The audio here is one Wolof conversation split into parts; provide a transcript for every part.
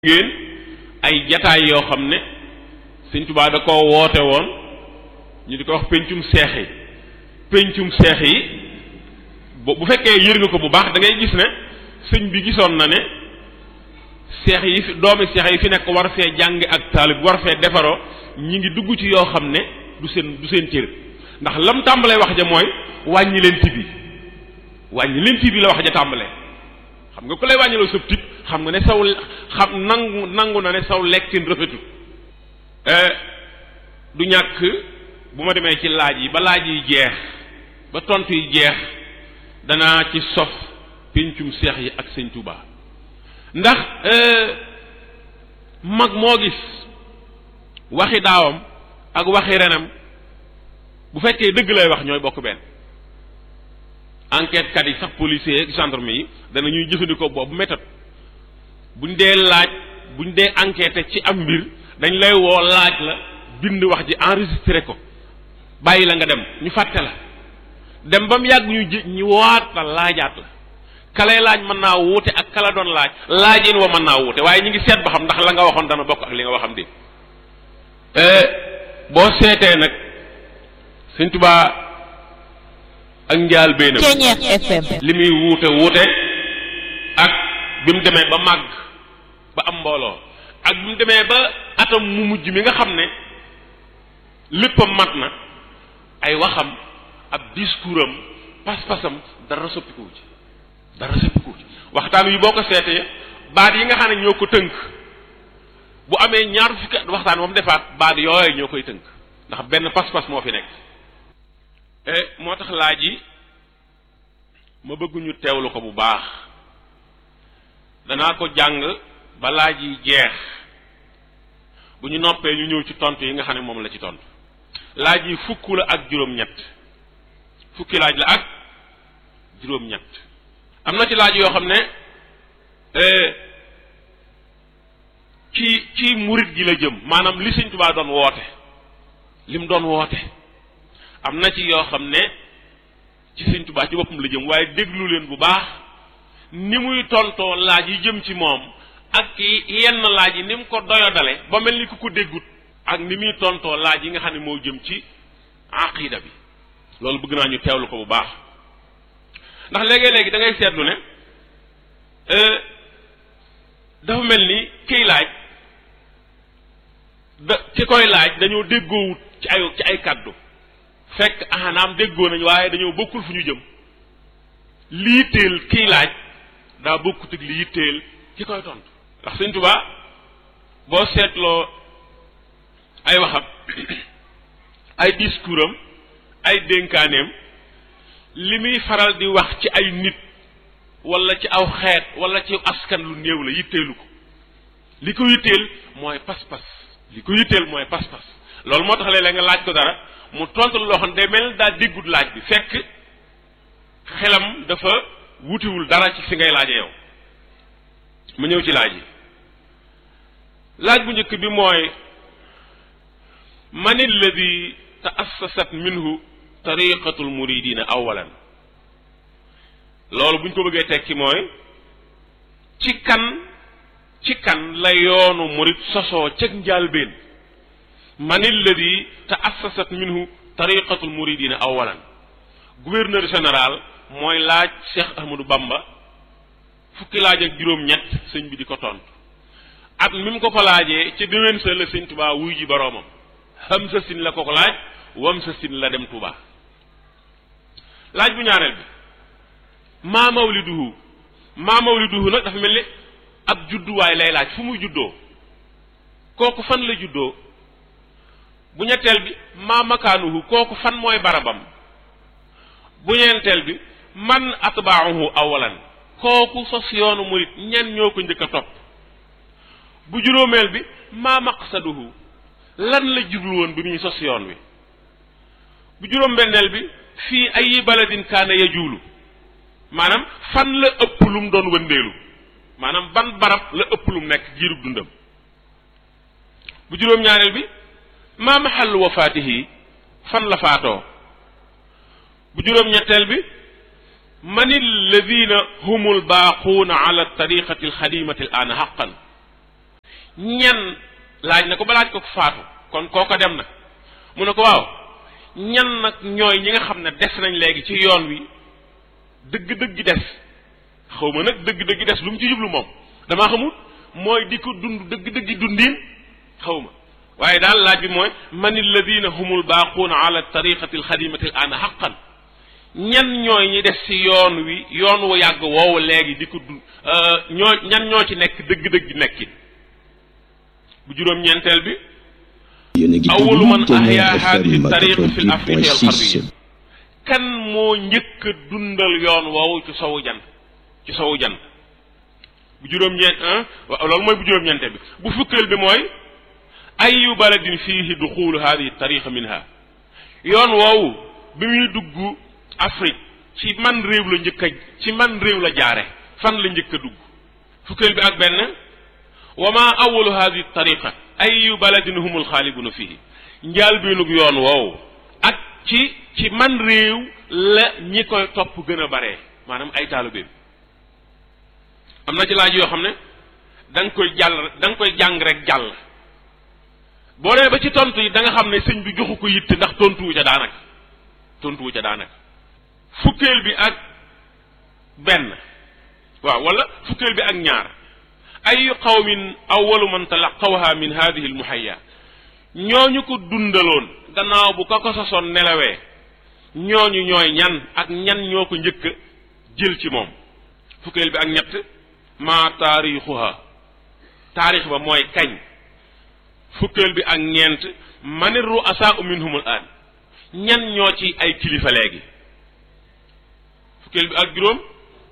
ngeen ay jataay yoo xam ne Sëñ Tuubaa da koo woote woon ñu di ko wax pencum seex yi bu fekkee yër nga ko bu baax da ngay gis ne sëñ bi gisoon na ne seex yi fi doomi seex yi fi nekk war fee jàng ak taalib war fee defaroo ñi ngi dugg ci yoo xam ne du seen cër ndax lam tàmbalee wax ja mooy wàññi leen tibi la wax ja tàmbalee xam nga ku lay wàññiloo sëb tib xam nga ne saw nangu na ne saw lekkin rafetul du ñàkk bu ma demee ci laaj yi ba laaj yi jeex ba tontu yi jeex danaa ci sof pencum seex yi ak Sëñ Tuubaa ndax mag moo gis waxi daawam ak waxi renam bu fekkee dëgg lay wax ñooy bokk benn enquête kat yi sax policier ak gendarme yi danañuy jëfandikoo boobu méthode buñ dee laaj buñ dee enquête ci am mbir dañ lay woo laaj la bind wax ji enregistré ko bàyyi la nga dem ñu fàtte la dem ba mu yàgg ñu waat la laajaat la kalay laaj mën naa wuute ak kala doon laajin wa mën naa wuute waaye ñu ngi seet ba xam ndax la nga waxoon dana bokk ak li nga waxam di boo seetee nag Sëñ Tuubaa ak njaal beenam li muy wuute ak bi mu demee ba màgg ba am mbooloo ak bi mu demee ba atam mu mujj mi nga xam ne léppam mat na ay waxam ab discours am pas-pasam dara soppikuwu ci waxtaan wi boo ko seetee baat yi nga xam ne ñoo ko tënk bu amee ñaar fukki at waxtaan ba mu defaat baat yooyu ñoo koy tënk ndax benn pas-pas moo fi nekk moo tax laaj yi ma bëgguñu teewlu ko bu baax danaa ko jàng ba laaj yi jeex bu ñu noppee ñu ñëw ci tontu yi nga xam ne moom la ci tontu laaj yi fukk la ak juróom-ñett fukki laaj la ak juróom-ñett am na ci laaj yoo xam ne ci murit gi la jëm maanaam li Sëñ Tuubaa doon woote lim doon woote am na ci yoo xam ne ci Sëñ Tuubaa ci boppam la jëm waaye déglu leen bu baax ni muy tontoo laaj yi jëm ci moom ak yenn laaj yi ni mu ko doyodale ba mel ni ku ko déggut ak ni muy tontoo laaj yi nga xam ne moo jëm ci aqida bi loolu bëgg naa ñu teewlu ko bu baax ndax léegi da ngay seetlu ne dafa mel ni kiy laaj ki koy laaj dañoo déggoowut ci ay kàddu fekk naam déggoo nañ waaye dañoo bokkul fu ñu jëm li yitteel kiy laaj daa bokkut ak li yitteel ki koy tontu ndax Sëñ Tuubaa boo seetloo ay waxam ay discours am ay dénkaaneem li muy faral di wax ci ay nit wala ci aw xeet wala ci askan lu néew la yitteelu ko li ko yitteel mooy pas-pas loolu moo tax léeg-léeg nga laaj ko dara mu tontu loo xam ne day mel daa déggut laaj bi fekk xelam dafa wutiwul dara ci fi ngay laaje yow mu ñëw ci laaj yi laaj bu njëkk bi mooy man alladi taassasat minhu tariqatul muridina awalan loolu bu ñu ko bëggee tekki mooy ci kan la yoonu murid sosoo cëg njaalbeen man alladi taassasat minhu tariqatul muridina awalan gouverneur général mooy laaj Cheikh Ahmadou Bamba fukki laaj ak juróom-ñett sëñ bi di ko tontu at mi mu ko laajee ca déwén sa la Sëñ Tuubaa wuy ji boroomam xam sa sin la ko laaj wam sa sin la dem Tuubaa laaj bu ñaareel bi maa mawliduhu nag dafa mel ni ab judduwaay lay laaj fu muy juddoo kooku fan la juddoo bu ñetteel bi maa makaanuhu kooku fan mooy barabam bu ñeenteel bi man atbaahu awalan kooku sos yoonu murit ñan ñoo ko njëkk a topp bu juróomeel bi maa maqsaduhu lan la jublu woon bi muy sos yoon wi bu juróom-benneel bi fii ay baladin kaana yajuulu maanaam fan la ëpp lum doon wëndeelu maanaam ban barab la ëpp lum nekk jiirub dundam bu juróom-ñaareel bi maa mahallu wafaatihi fan la faatoo bu juróom-ñetteel bi man alladina humul baaquuna ala tariqati alxadimati al aana xaqan ñan laaj na ko ba laaj ko faatu kon kooko dem na mu ne ko waaw ñan nag ñooy ñi nga xam ne des nañ léegi ci yoon wi dëgg-dëgg des xaw ma nag dëgg-dëgg des lu mu ci jublu moom damaa xamul mooy di ko dund dëgg-dëgg dundin xaw ma waaye daal laaj bi mooy man alladina humul baaquuna ala tariqati alxadimati al aana xaqan ñan ñooy ñi des ci yoon wi yoon wu yàgg woowu léegi di ko dund ñan ñoo ci nekk dëgg-dëgg nekkin bu juróom-ñeenteel bi awalu man ahya hadihi tariqa fi l afrique al xarbiya kan moo njëkk a dundal yoon woowu ci sowu jant bu juróom-ñeent loolu mooy bu juróom-ñeenteel bi bu fukkeel bi mooy ayu baladin fiihi duxulu hadihi tariqa minha yoon woowu bi muy dugg Afrique ci man réew la jaare fan la njëkk a dugg fukkeel bi ak benn wa ma awalu hadihi tariqa ayu baladin humul xaalibuna fihi njaal beenug yoon woowu ak ci man réew la ñi koy topp gën a bare maanaam ay taalibeem am na ci laaj yoo xam ne da nga koy jàng rek jàll boo demee ba ci tontu yi da nga xam ne sëñ bi joxu ko yitte ndax tontuwu ca daanaka fukkeel bi ak benn waaw wala fukkeel bi ak ñaar ayu qawmin awalu man talaqawha min hadihi almuhayya ñooñu ko dundaloon gannaaw bu ko sosoon nelawee ñooñu ñooy ñan ak ñan ñoo ko njëkk jël ci moom fukkeel bi ak ñett ma taarixuha taarix ba mooy kañ fukkeel bi ak ñeent manir ru'asaa'u minhum al aan ñan ñoo ci ay kilifa léegi fukkeel bi ak juróom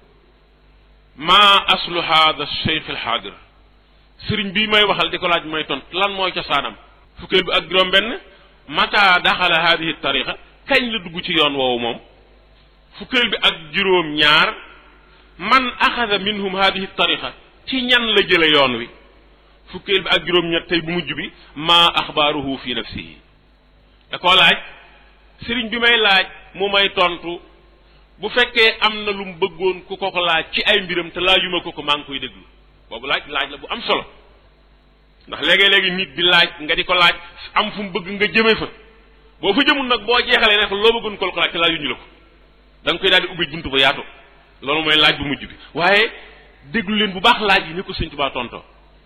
ma aslu hada cheikh alxaadir sëriñ bii may waxal di ko laaj may tont lan mooy cosaanam fukkeel bi ak juróom benn mata daxala hadihi tariqa kañ la dugg ci yoon woowu moom fukkeel bi ak juróom ñaar man axada minhum hadihi tariqa ci ñan la jële yoon wi fukkeel bi ak juróom ñett tey bu mujj bi ma axbaaruhu fi nafsihi da koo laaj sëriñ bi may laaj mu may tontu bu fekkee am na lu mu bëggoon ku ko laaj ci ay mbiram te laajuma ko maa ngi koy déglu boobu laaj la bu am solo ndax léegi nit di laaj nga di ko laaj am fu mu bëgg nga jëmee fa boo fa jëmul nag boo jeexalee ne loo bëggoon ko laaj te laajuñu la ko da nga koy daal di ubbi buntu ba yaatu loolu mooy laaj bu mujj bi waaye déglu leen bu baax laaj yi ni ko Sëñ Tuubaa tontoo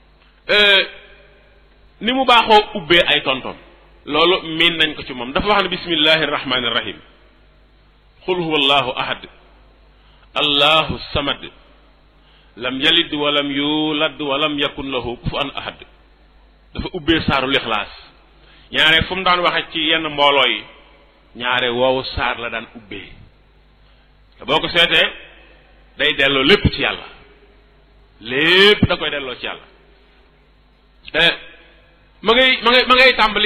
ni mu baaxoo ubbee ay tontoom loolu miin nañ ko ci moom dafa wax ne bismillahi rahmani rahim qul huwa allahu ahad allahu samad lam yalid walam yulad walam yakun lahu kufuwan ahad dafa ubbee saaru lixlaas ñaare fu mu daan waxe ci yenn mbooloo yi ñaare woowu saar la daan ubbee te boo ko seetee day delloo lépp ci yàlla lépp da koy delloo ci yàlla ma ngay tàmbali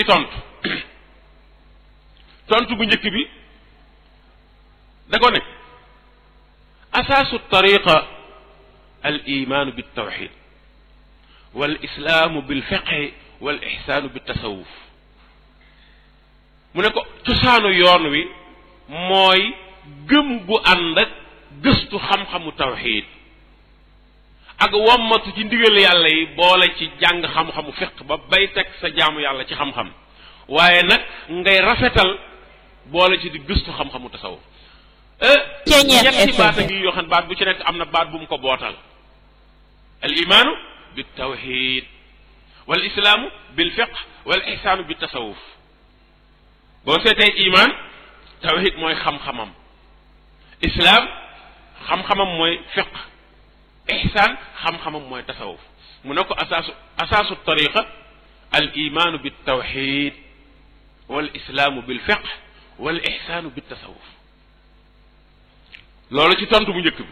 tontu bu njëkk bi da ko ne asaasu tariqa al imaanu bil tawxid wal islaamu bil fiqhi wal ixsaanu bil tasawuf mu ne ko cosaanu yoon wi mooy gëm gu ànd ak gëstu xam-xamu tawxid ak wommatu ci ndigal yàlla yi boole ci jàng xam-xamu fiq ba bay teg sa jaamu yàlla ci xam-xam waaye nag ngay rafetal boole ci di gëstu xam-xamu tasawuf ñetti baat a ngi yoo xam baat bu ci nekk am na baat bu mu ko bootal al imaanu bi tawxid wal islaamu bil fiq wal ihsaanu bi tasawuf boo seetee imaan tawxid mooy xam-xamam islaam xam-xamam mooy fiq ihsaan xam-xamam mooy tasawuf mu ne ko asaasu tariqa al imaanu bi tawxid wal islaamu bil fiq wal ihsaanu bi tasawuf loolu ci tontu bu njëkk bi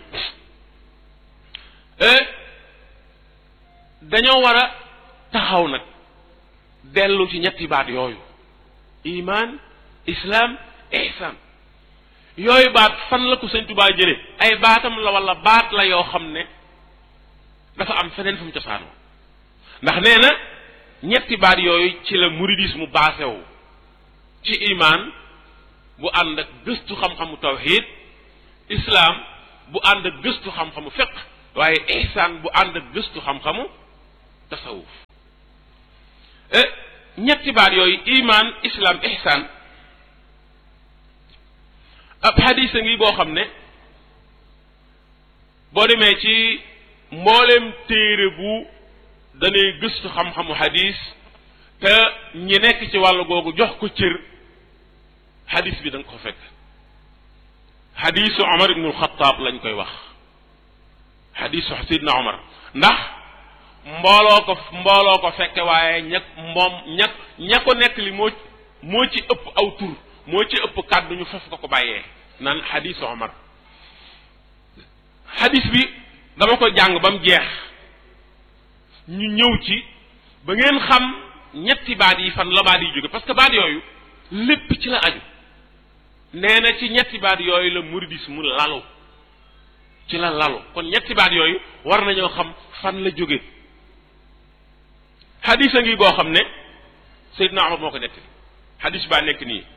dañoo war a taxaw nag dellu ci ñetti baat yooyu iman islam ihsan yooyu baat fan la ko Sëñ Tuubaa jële ay baatam la wala baat la yoo xam ne dafa am feneen fu mu cosaanoo ndax nee na ñetti baat yooyu ci la muridisme baasewu ci iman bu ànd ak gëstu xam-xamu tawhid islam bu ànd ak gëstu xam-xamu fiqh waaye ihsan bu ànd ak gëstu xam-xamu tasawuf ñetti baat yooyu iman islam ihsan ab xadis a ngi boo xam ne boo demee ci mboolem téere bu danay gëstu xam-xamu xadis te ñi nekk ci wàllu googu jox ko cër xadis bi da nga ko fekk xadisu Omar ibnul Xataab lañ koy wax xadisu Sidna Omar ndax mbooloo ko fekke waaye ña ko nekk li moo ci ëpp aw tur moo ci ëpp kàddu ñu faf ko bàyyee naan xadisu Omar xadis bi dama koy jàng ba mu jeex ñu ñëw ci ba ngeen xam ñetti baat yi fan la baat yi jóge parce que baat yooyu lépp ci la aju nee na ci ñetti baat yooyu la muridisme lalu ci la lalu kon ñetti baat yooyu war nañoo xam fan la jóge xadis a ngi boo xam ne Seydina Omar moo ko nettali xadis baa nekk nii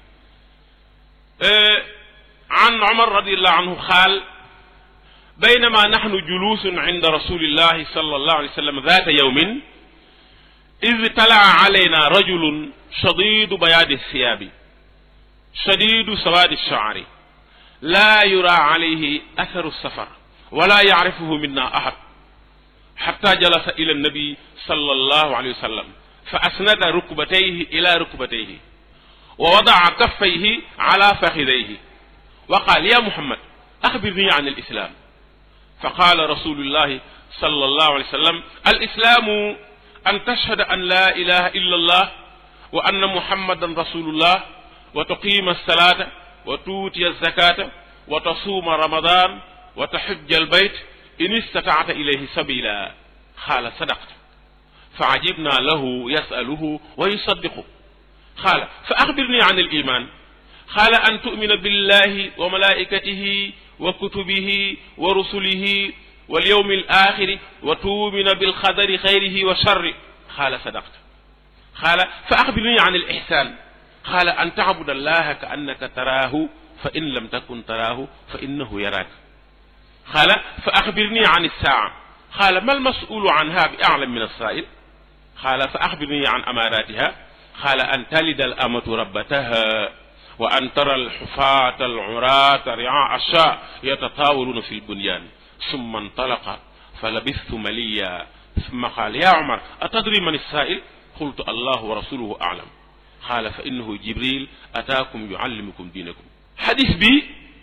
an Omar radiallahu anhu qaal baynama nahnu julusun inda rasulillahi sallallahu alayhi wa sallam dhata yawmin إذ طلع علينا رجل شديد بياض الثياب شديد سواد الشعر لا يرى عليه أثر السفر ولا يعرفه منا أحد حتى جلس إلى النبي صلى الله عليه وسلم فأسند ركبتيه إلى ركبتيه ووضع كفيه على فخذيه وقال يا محمد أخبرني عن الإسلام فقال رسول الله صلى الله عليه وسلم الإسلام أن تشهد أن لا إله إلا الله وأن محمدا رسول الله وتقيم الصلاة وتؤتي الزكاة وتصوم رمضان وتحج البيت إن استطعت إليه سبيلا قال صدقت فعجبنا له يسأله ويصدقه قال فأخبرني عن الإيمان قال أن تؤمن بالله وملائكته وكتبه ورسله واليوم الآخر وتؤمن بالقدر خيره وشره قال صدقت قال فأخبرني عن الإحسان قال أن تعبد الله كأنك تراه فإن لم تكن تراه فإنه يراك قال فأخبرني عن الساعة قال ما المسؤول عنها بأعلم من السائل قال فأخبرني عن أماراتها قال أن تلد الأمة ربتها وأن ترى الحفاة العراة رعاء الشاء يتطاولون في البنيان ثم انطلق فلبثت مليا ثم قال يا عمر أتدري من السائل قلت الله ورسوله أعلم قال فإنه جبريل أتاكم يعلمكم دينكم حديث بي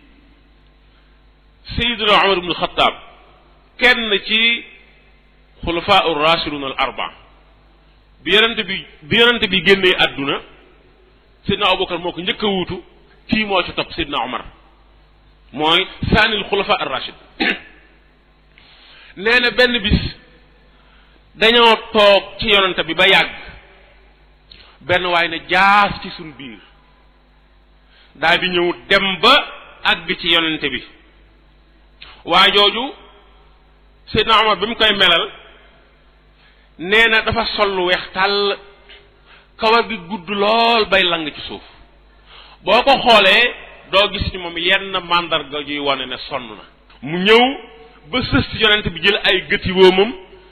سيدنا عمر بن الخطاب كان ci خلفاء الراشدون الأربعة bi yonent bi génnee àdduna Seydina Abubakar moo ko njëkk a wuutu kii moo ci topp Seydina Omar mooy saanil xulafa ar-rashid nee na benn bis dañoo toog ci yonent bi ba yàgg benn waay ne jaas ci suñ biir daal di ñëw dem ba àgg ci yonent bi waa jooju Seydina Omar bi mu koy melal nee na dafa sol lu weex tàll kawar gi gudd lool bay lang ci suuf boo ko xoolee doo gis ci moom yenn màndarga juy wane ne sonn na mu ñëw ba sës ci yonent bi jël ay gëti woomam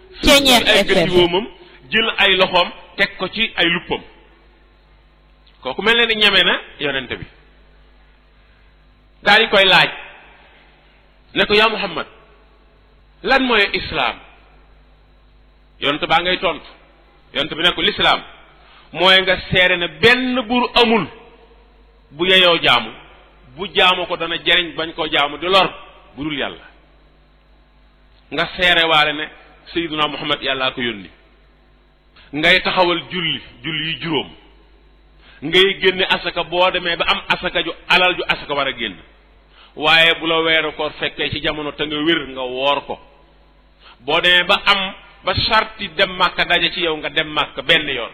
jël ay loxoom teg ko ci ay luppam kooku mel ne ni ñeme na yonent bi daal di koy laaj ne ko yaa Muhammad lan mooy islaam yonent baa ngay tontu yonent bi ne ko lislaam mooy nga seere ne benn buur amul bu yeyoo jaamu bu jaamu ko dana jariñ bañ koo jaamu di lor bu dul yàlla nga seere waale ne sayyiduna Muhammad yàllaa ko yónni ngay taxawal julli yi juróom ngay génne asaka boo demee ba am asaka ju alal ju asaka war a génn waaye bu la weeru koor fekkee ci jamono te nga wér nga woor ko boo demee ba am ba sarti dem Màkka daje ci yow nga dem Màkka benn yoon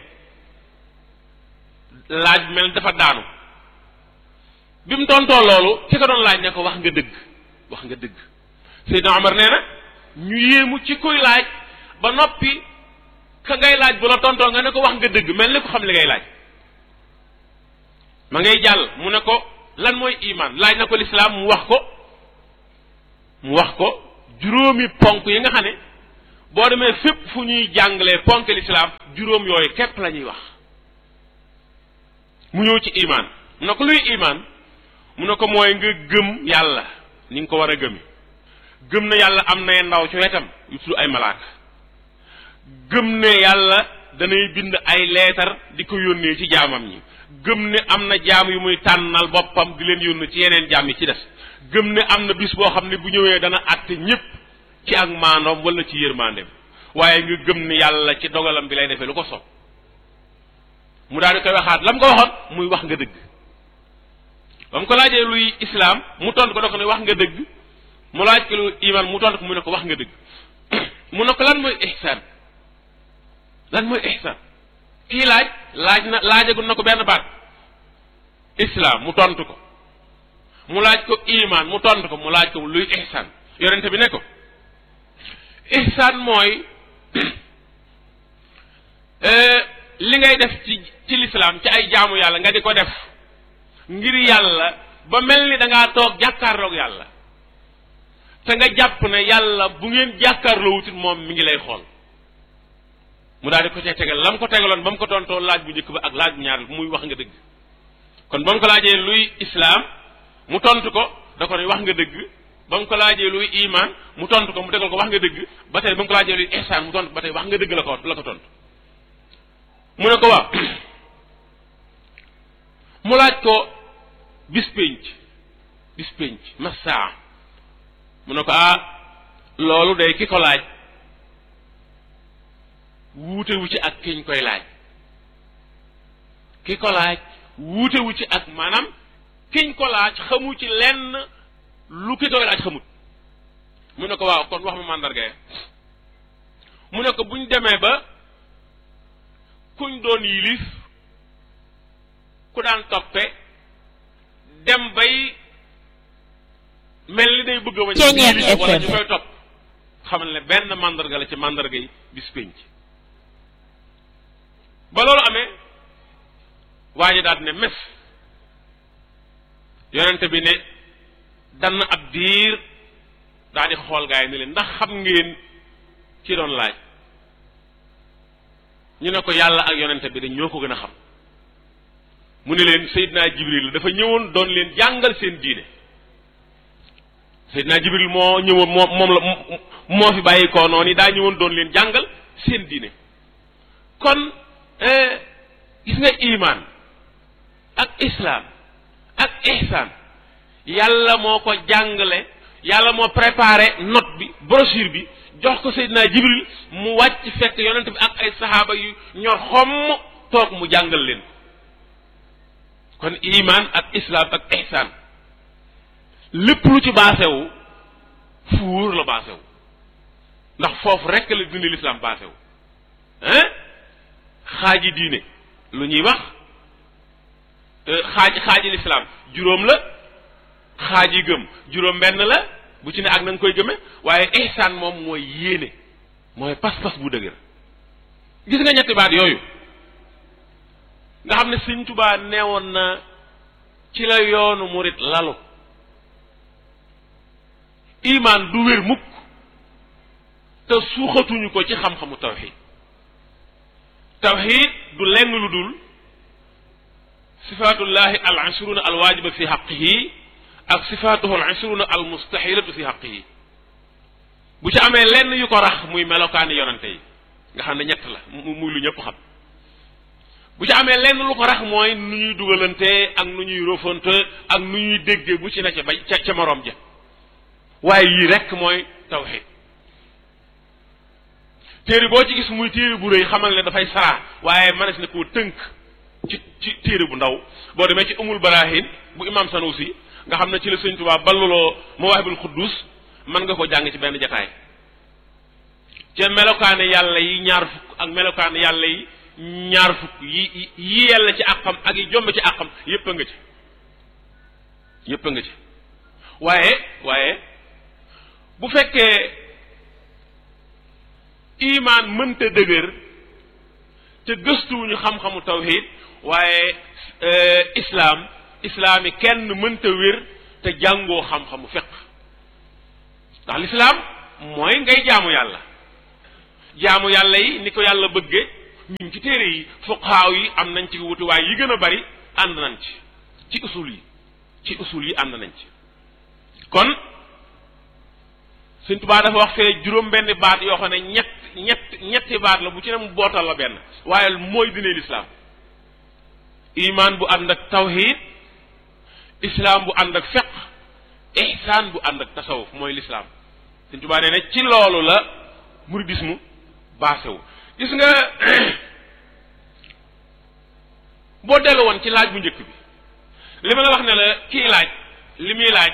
laaj mel dafa daanu bi mu tontoo loolu ci ko doon laaj ne ko wax nga dëgg Seydina Omar nee na ñu yéemu ci kuy laaj ba noppi ka ngay laaj bu la tontoo nga ne ko wax nga dëgg mel ni ko xam li ngay laaj ma ngay jàll mu ne ko lan mooy iman laaj na ko lislaam mu wax ko juróomi ponk yi nga xam ne boo demee fépp fu ñuy jàngalee ponk lislaam juróom yooyu képp la ñuy wax. mu ñëw ci iman mu ne ko luy iman mu ne ko mooy nga gëm yàlla ni nga ko war a gëmi gëm ne yàlla am nay ndaw ci wetam yu tudd ay malaaka gëm ne yàlla danay bind ay leetar di ko yónnee ci jaamam ñi gëm ne am na jaam yu muy tànnal boppam di leen yónni ci yeneen jaam yi ci des gëm ne am na bis boo xam ne bu ñëwee dana àtte ñépp ci ak maandoom wala ci yërmandeem waaye nga gëm ne yàlla ci dogalam bi lay defee lu ko soob mu daal di koy waxaat lam ko waxoon muy wax nga dëgg ba mu ko laajee luy islaam mu tontu ko da ko ne wax nga dëgg mu laaj ko luy iman mu tontu ko mu ne ko wax nga dëgg mu ne ko lan mooy ihsaan lan mooy ihsaan kii laajagul na ko benn baat islaam mu tontu ko mu laaj ko iman mu tontu ko mu laaj ko luy ihsaan yonente bi ne ko ihsaan mooy li ngay def ci lislaam ci ay jaamu yàlla nga di ko def ngir yàlla ba mel ni da ngaa toog jàkkaarloog yàlla te nga jàpp ne yàlla bu ngeen jàkkaarloo wutit moom mi ngi lay xool mu daal di ko cee tegal lam ko tegaloon ba mu ko tontoo laaj bu njëkk ba ak laaj bu ñaar muy wax nga dëgg kon ba mu ko laajee luy islaam mu tontu ko da ko ne wax nga dëgg ba mu ko laajee luy iman mu tontu ko mu tegal ko wax nga dëgg ba tey ba mu ko laajee luy ihsaan mu tontu ba tey wax nga dëgg la ko tontu mu ne ko waaw mu laaj ko bis pénc masaa mu ne ko loolu day ki ko laaj wuute wu ci ak kiñ koy laaj ki ko laaj wuute wu ci ak maanaam kiñ ko laaj xamu ci lenn lu ki koy laaj xamut mu ne ko waaw kon wax ma màndarga mu ne ko buñ demee ba kuñ doon yilif ku daan toppe dem bay mel ni day bëgg a wañ wala ñu koy topp xamal ne benn màndarga la ci màndarga yi bis pénc ba loolu amee waa ji daal ne mes yonente bi ne dann ab diir daal di xool gaa yi ne leen ndax xam ngeen ci doon laaj ñu ne ko yàlla ak yonente bi dañ ñoo ko gën a xam mu ne leen Seydina Jibril dafa ñëwoon doon leen jàngal seen diine Seydina Jibril moo ñëwoon moo fi bàyyi ko noonu daa ñëwoon doon leen jàngal seen diine kon gis nga iman ak islam ak ihsan yàlla moo ko jàngale yàlla moo préparé note bi brochure bi jox ko Seydina Jibril mu wàcc fekk yonent bi ak ay saxaaba yu ñor xomm toog mu jàngal leen kon iman ak islam ak ihsan lépp lu ci baasewu fuur la baasewu ndax foofu rekk la dindi l'islam baasewu xaaji diine lu ñuy wax xaaji l'islam juróom la xaaji gëm juróom benn la bu ci ne ak na nga koy gëme waaye ihsaan moom mooy yéene mooy pas-pas bu dëgër gis nga ñetti baat yooyu nga xam ne Sëñ Tuubaa neewoon na ci la yoonu murit lalu iman du wér mukk te suuxatuñu ko ci xam-xamu tawxid tawxid du lenn lu dul sifaatullahi al ashruna al waajiba fi xaqihi ak sifaatuhu al ashruna al mustahilatu fi xaqihi bu ci amee lenn yu ko rax muy melokaani yonante yi nga xam ne ñett la muy lu ñëpp xam bu ci amee lenn lu ko rax mooy nu ñuy dugalante ak nu ñuy rofante ak nu ñuy déggee bu ci ne ca moroom ja waaye yii rekk mooy tawxid téere boo ci gis muy téere bu rëy xamal ne dafay saraa waaye mënees na koo tënk ci téere bu ndaw boo demee ci umul barahin bu imam Sanusi nga xam ne ci la Sëñ Tuubaa balluloo Mawaahibul Quddus mën nga ko jàng ci benn jataay ca melokaane yàlla yi ñaar fukk ak melokaane yàlla yi ñaar fukk yi yella ci àqam ak yi jomb ci àqam yépp a nga ci waaye bu fekkee iman mënta dëgër te gëstuwuñu xam-xamu tawhid waaye islaam yi kenn mënta wér te jàngoo xam-xamu fiqh ndax lislaam mooy ngay jaamu yàlla jaamu yàlla yi ni ko yàlla bëgge ñu ngi ci téere yi fuqaaw yi am nañ ci wuti waaye yi gën a bari ànd nañ ci usul yi ànd nañ ci. kon Sëñ Tuubaa dafa wax fee juróom benn baat yoo xam ne ñetti baat la bu ci ne mu bootal la benn waaye mooy diine lislaam iman bu ànd ak tawhid islaam bu ànd ak fiqh ihsaan bu ànd ak tasawuf mooy lislaam Sëñ Tuubaa nee na ci loolu la muridisme baasewu gis nga boo dellu woon ci laaj bu njëkk bi li ma la wax ne la kii laaj li muy laaj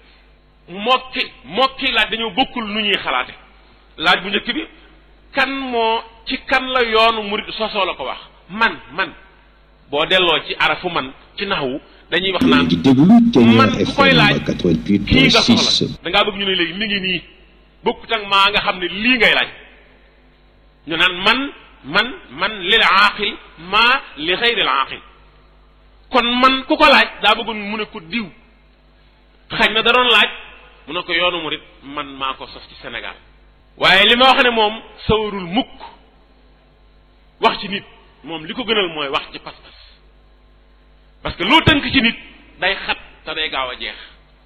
mokki laaj dañoo bokkul nu ñuy xalaate laaj bu njëkk bi kan la yoonu murid sosoo la ko wax man boo delloo ci arafu man ci naxwu dañuy wax naan man ku koy laaj kii nga soxla dangaa bëgg ñu ne léegi mi ngi nii bokkut ak maa nga xam ne lii ngay laaj ñu naan man lil aaqil maa li xayril aaqil kon man ku ko laaj daa bëggoon mu ne ko diw xañ na da doon laaj mu ne ko yoonu murid man maa ko sos ci Sénégal waaye li ma wax ne moom sawarul mukk wax ci nit moom li ko gënal mooy wax ci pas-pas parce que loo tënk ci nit day xat te day gaaw a jeex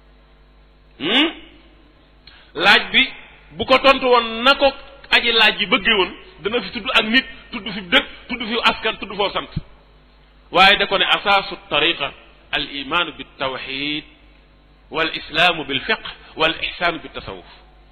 laaj bi bu ko tontu woon na ko aji laaj yi bëggee woon dana fi tudd ak nit tudd fi dëkk tudd fi askan tudd foo sant waaye da ko ne asaasu tariqa al imaanu bi tawxid wal islaamu bil fiqh wal ihsaanu bi tasawuf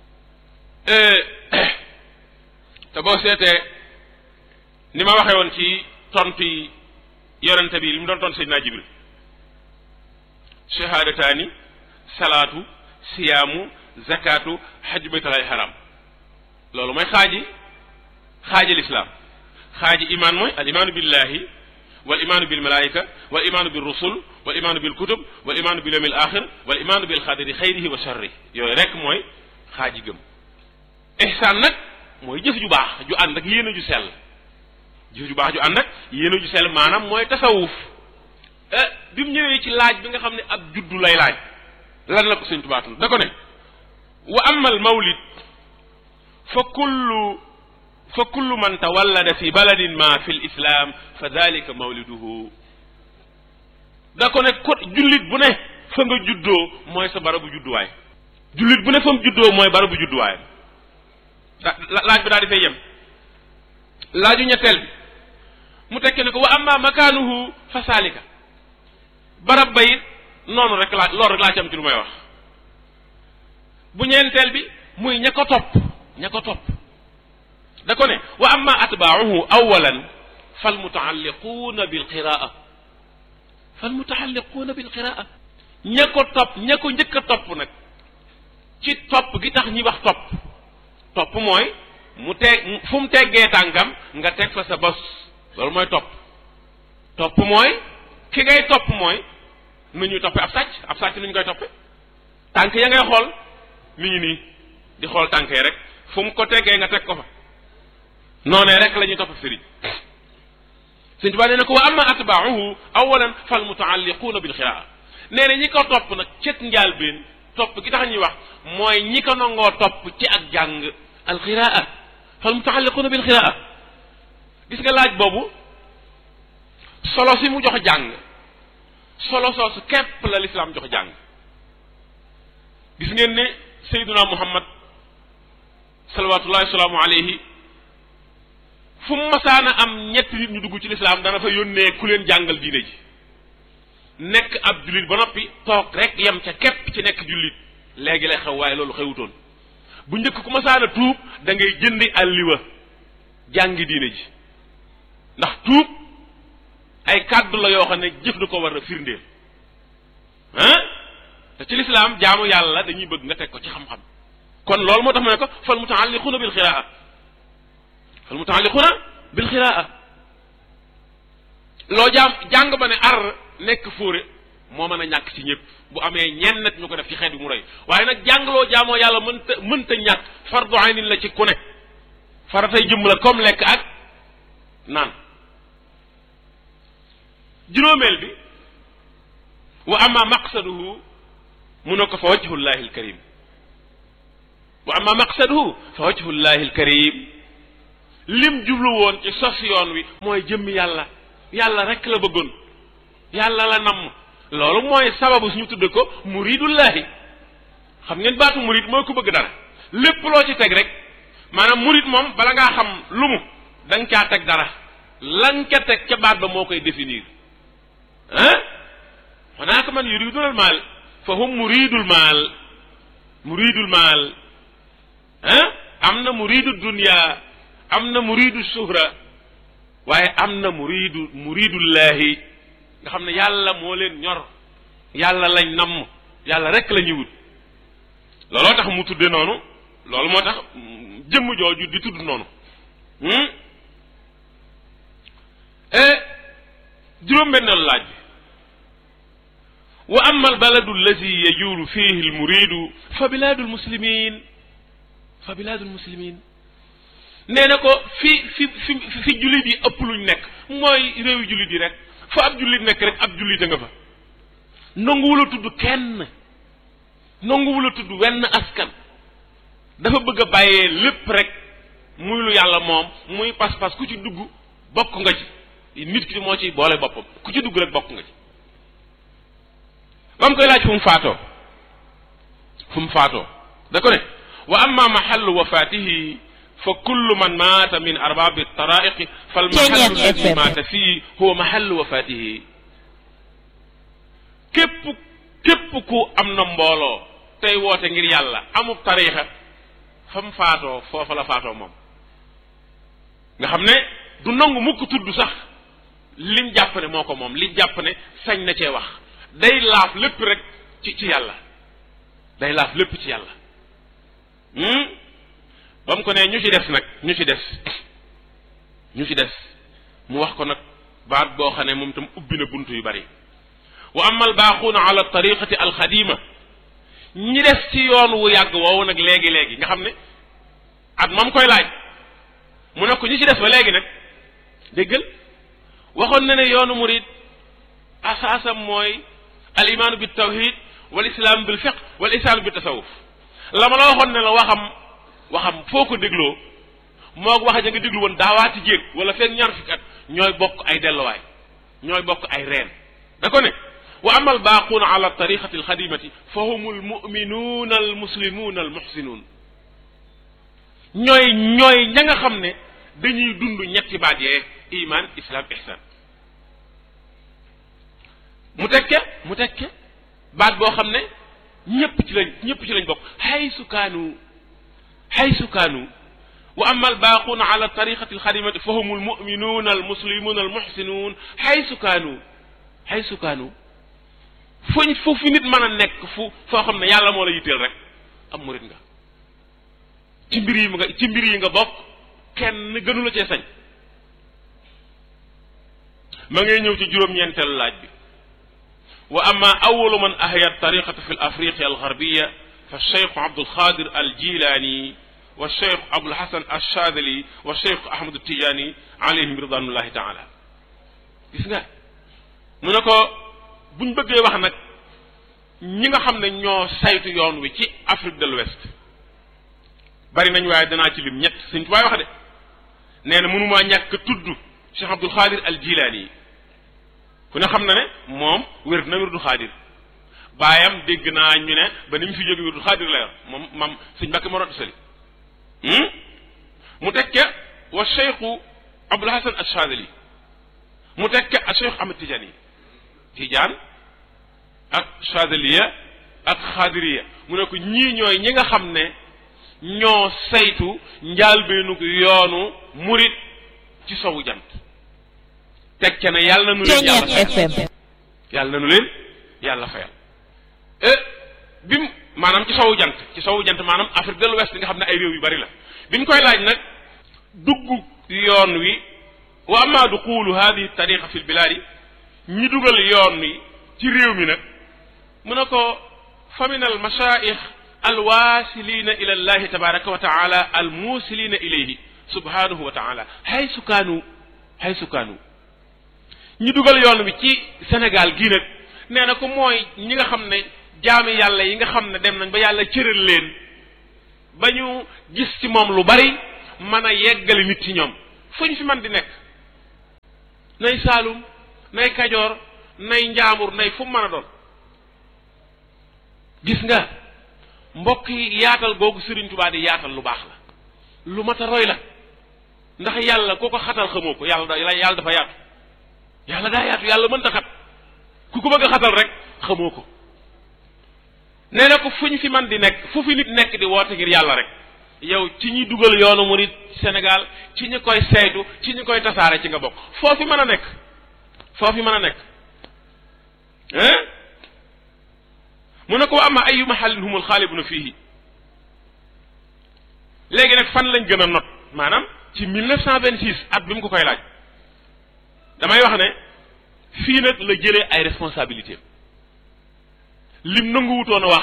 te boo seetee ni ma waxee woon ci tontu yi yonente bi li mu doon tontu Seydina Jibril shahaadataani salaatu siyaamu zakaatu xajju baytullaahil haram loolu mooy xaaji lislaam xaaji imaan mooy al imaanu billahi wal imaanu bil malaayika wal imaanu bil rusul wal imaanu bil kutub wal imaanu bil yawmil aaxir wal imaanu bil xadri xayrihi wa sharrihi yooyu rek mooy xaaji gëm. ihsaan nag mooy jëf ju baax ju ànd ak yéene ju sell jëf ju baax ju ànd ak yéene ju sell maanaam mooy tasawuf bi mu ñëwee ci laaj bi nga xam ne ab juddu lay laaj lan la ko Sëñ Tuubaa da ko ne wa amal mawlid fa kullu man tawallada fi baladin ma fi l islam fa dalika mawliduhu da ko ne ko jullit bu ne fa nga juddoo mooy sa barabu judduwaay jullit bu ne fa mu juddoo mooy barabu judduwaay laaj bi daal di fay yem laaju ñetteel bi mu tekki ne ko wa amma makaanuhu fa saalika barab ba it noonu rek loolu rek laa ci am ci lu may wax bu ñeenteel bi muy ña ko topp da ko ne wa amma atbaahu awalan fal mutaalliquuna bil qiraa ña ko topp ña ko njëkk a topp nag ci topp gi tax ñi wax topp mooy mu teg fu mu teggee tànkam nga teg fa sa bos loolu mooy topp mooy ki ngay topp mooy nu ñuy toppe ab sàcc nu ñu koy toppe tànk ya ngay xool mi ngi nii di xool tànk yi rek fu mu ko teggee nga teg ko fa noonee rek la ñuy topp sëriñ Sëñ Tuubaa nee na ko wa amma atbaahu awalan fal mutaalliquuna bil qiraa nee na ñi ko topp nag cet njaalbeen topp gi tax ñuy wax mooy ñi ko nangoo topp ci ak jàng al qiraa fal mutaalliquuna bil qiraa gis nga laaj boobu solo si mu jox jàng solo soosu képp la lislaam jox jàng gis ngeen ne Seydina Muhammad salawaatullahi salaamu alayhi fu mu masaana am ñetti nit ñu dugg ci lislaam dana fa yónnee ku leen jàngal diine ji nekk ab jullit ba noppi toog rek yem ca képp ci nekk jullit léegi lay xew waaye loolu xewutoon bu njëkk ku masaana tuub da ngay jëndi alliwa jàngi diine ji ndax tuub ay kàddu la yoo xam ne jëf da ko war a firndeel te ci lislaam jaamu yàlla dañuy bëgg nga teg ko ci xam-xam kon loolu moo tax ma ne ko fal mutaalliquuna bil qiraa loo jàng ba ne ar nekk fóore moo mën a ñàkk ci ñëpp bu amee ñenn nit ñu ko def ci xeet bi mu rëy waaye nag jàngloo jaamoo yàlla mënta ñàkk fardu aynin la ci ku ne faratay jëmm la comme lekk ak naan juróomeel bi wa amma maqsaduhu mu ne ko fa wajhullahi alkarim wa amma maqsaduhu fa wajhullahi alkarim lim jublu woon ci sos yoon wi mooy jëmmi yàlla yàlla rek la bëggoon yàlla la namm loolu mooy sababu suñu tudde ko muridullahi xam ngeen baatu murid mooy ku bëgg dara lépp loo ci teg rek maanaam murid moom bala ngaa xam lu mu da nga caa teg dara lan ca teg ca baat ba moo koy définir hunaaka man yuridul maal fa hum muridul maal am na muridu dunya am na muridu suhra waaye am na muridullahi nga xam ne yàlla moo leen ñor yàlla lañ namm yàlla rek la ñuy wut looloo tax mu tudde noonu loolu moo tax jëmm jooju di tudd noonu juróom-benneelu laaj bi wa amma al baladu allazi yajuulu fihi al muridu fa bilaadul muslimin nee na ko fi jullit yi ëpp luñ nekk mooy réewi jullit yi rek fa ab jullit nekk rek ab jullit a nga fa nanguwula tudd kenn nanguwula tudd wenn askan dafa bëgg a bàyyee lépp rek muy lu yàlla moom muy pas-pas ku ci dugg bokk nga ci nit ki moo ciy boole boppam ku ci dugg rek bokk nga ci ba mu koy laaj fu mu faatoo da ko ne wa amma mahallu wafatihi fa kullu man maata min arbabi taraiqi fal mahallu alladi maata fii huwa mahallu wafatihi képp ku am na mbooloo tey woote ngir yàlla amub tariixa fa mu faatoo foofa la faatoo moom nga xam ne du nangu mukk tudd sax lim jàpp ne moo ko moom li jàpp ne sañ na cee wax day laaf lépp rek ci yàlla day laaf lépp ci yàlla ba mu ko ne ñu ci des mu wax ko nag baat boo xam ne moom tam ubbi na bunt yu bari wa amma al baaxuuna ala tariqati alxadima ñi des ci yoon wu yàgg woowu nag léegi nga xam ne at moom koy laaj mu ne ko ñi ci des ba léegi nag déggal waxoon na ne yoonu murid asaasam mooy al imaanu bi tawhid wal islaam bil fiqh wal ihsaan bi tasawuf la ma la waxoon ne la waxam foo ko dégloo moog waxa ja nga déglu woon daawaati jéeg wala fekk ñaar fukki at ñooy bokk ay delluwaay ñooy bokk ay reen da ko ne wa ama albaaquuna ala tariqati alxadimati fa hum almuminuuna almuslimuuna almuxsinuun ñooy ña nga xam ne dañuy dund ñetti baat yee iman islam ihsan mu tekke baat boo xam ne ñëpp ci lañ bokk haysu kaanu wa amma albaaquuna ala tariqati alxadimati fa hum almuminuuna almuslimuuna almuxsinuun haysu kaanu fu fi nit mën a nekk foo xam ne yàlla moo la yitteel rek am murit nga ci mbir yi nga bokk kenn gënu la cee sañ ma ngay ñëw ci juróom-ñeenteelu laaj bi wa amma awalu man ahya tariqata fi l afriqia algarbiya fa cheikh abdul xaadir al jilaani wa cheikh abdul hasan al chadili wa cheikh ahmad tijaani alayhim ridwanullahi taala gis nga mu ne ko buñ bëggee wax nag ñi nga xam ne ñoo saytu yoon wi ci Afrique de l'Ouest bari nañ waaye danaa ci lim ñett Sëñ Tuubaa wax de nee na mënumaa ñàkk tudd Cheikh Abdul Xaadir al Jilaani yi ku ne xam na ne moom wér na wirdu xaadir baayam dégg naa ñu ne ba ni mu fi jóge wirdu xaadir la yor moom mam Sëñ Mbàkke Mor Anta Sali mu tekke wa Cheikhu Abdul Hasan al Chadili mu tekke ak Cheikh Ahmad Tijaani Tijaan ak Chadiliya ak Xaadiriya mu ne ko ñii ñooy ñi nga xam ne ñoo saytu njaalbeenu yoonu murit ci sowu jant teg ca ne yàlla na nu leen yàlla fayal bim maanaam ci sowu jant maanaam Afrique de l'Ouest nga xam ne ay réew yu bari la biñ koy laaj nag dugg yoon wi wa amma duxulu hadihi tariqa fi l bilaadi ñi dugal yoon wi ci réew mi nag mu ne ko fa min al mashaayix alwasilina ila allahi tabaraka wa taala almusilina ilayhi subhanahu wa taala haysu kaanu ñi dugal yoon wi ci Sénégal gii nag nee na ko mooy ñi nga xam ne jaami yàlla yi nga xam ne dem nañ ba yàlla cëral leen ba ñu gis ci moom lu bari mën a yeggale nit ci ñoom fuñ fi man di nekk nay Saalum nay Kajoor nay Njaambur nay fu mu mën a doon gis nga mbokk yi yaatal googu Sëriñ Tuubaa di yaatal lu baax la lu mat a roy la ndax yàlla koo ko xatal xamoo ko yàlla dafa yaatu yàlla daa yaatu yàlla mënta xat ku ko bëgg a xatal rek xamoo ko nee na ko fuñ fi man di nekk fu fi nit nekk di woote ngir yàlla rek yow ci ñi dugal yoonu murid Sénégal ci ñi koy saytu ci ñi koy tasaare ci nga bokk foofu mën a nekk mu ne ko ama ayu mahallin humul xaalibuna fiihi léegi nag fan lañ gën a not maanaam ci 1926 at bi mu ko koy laaj damay wax ne fii nag la jëlee ay responsabilité lim nanguwutoon a wax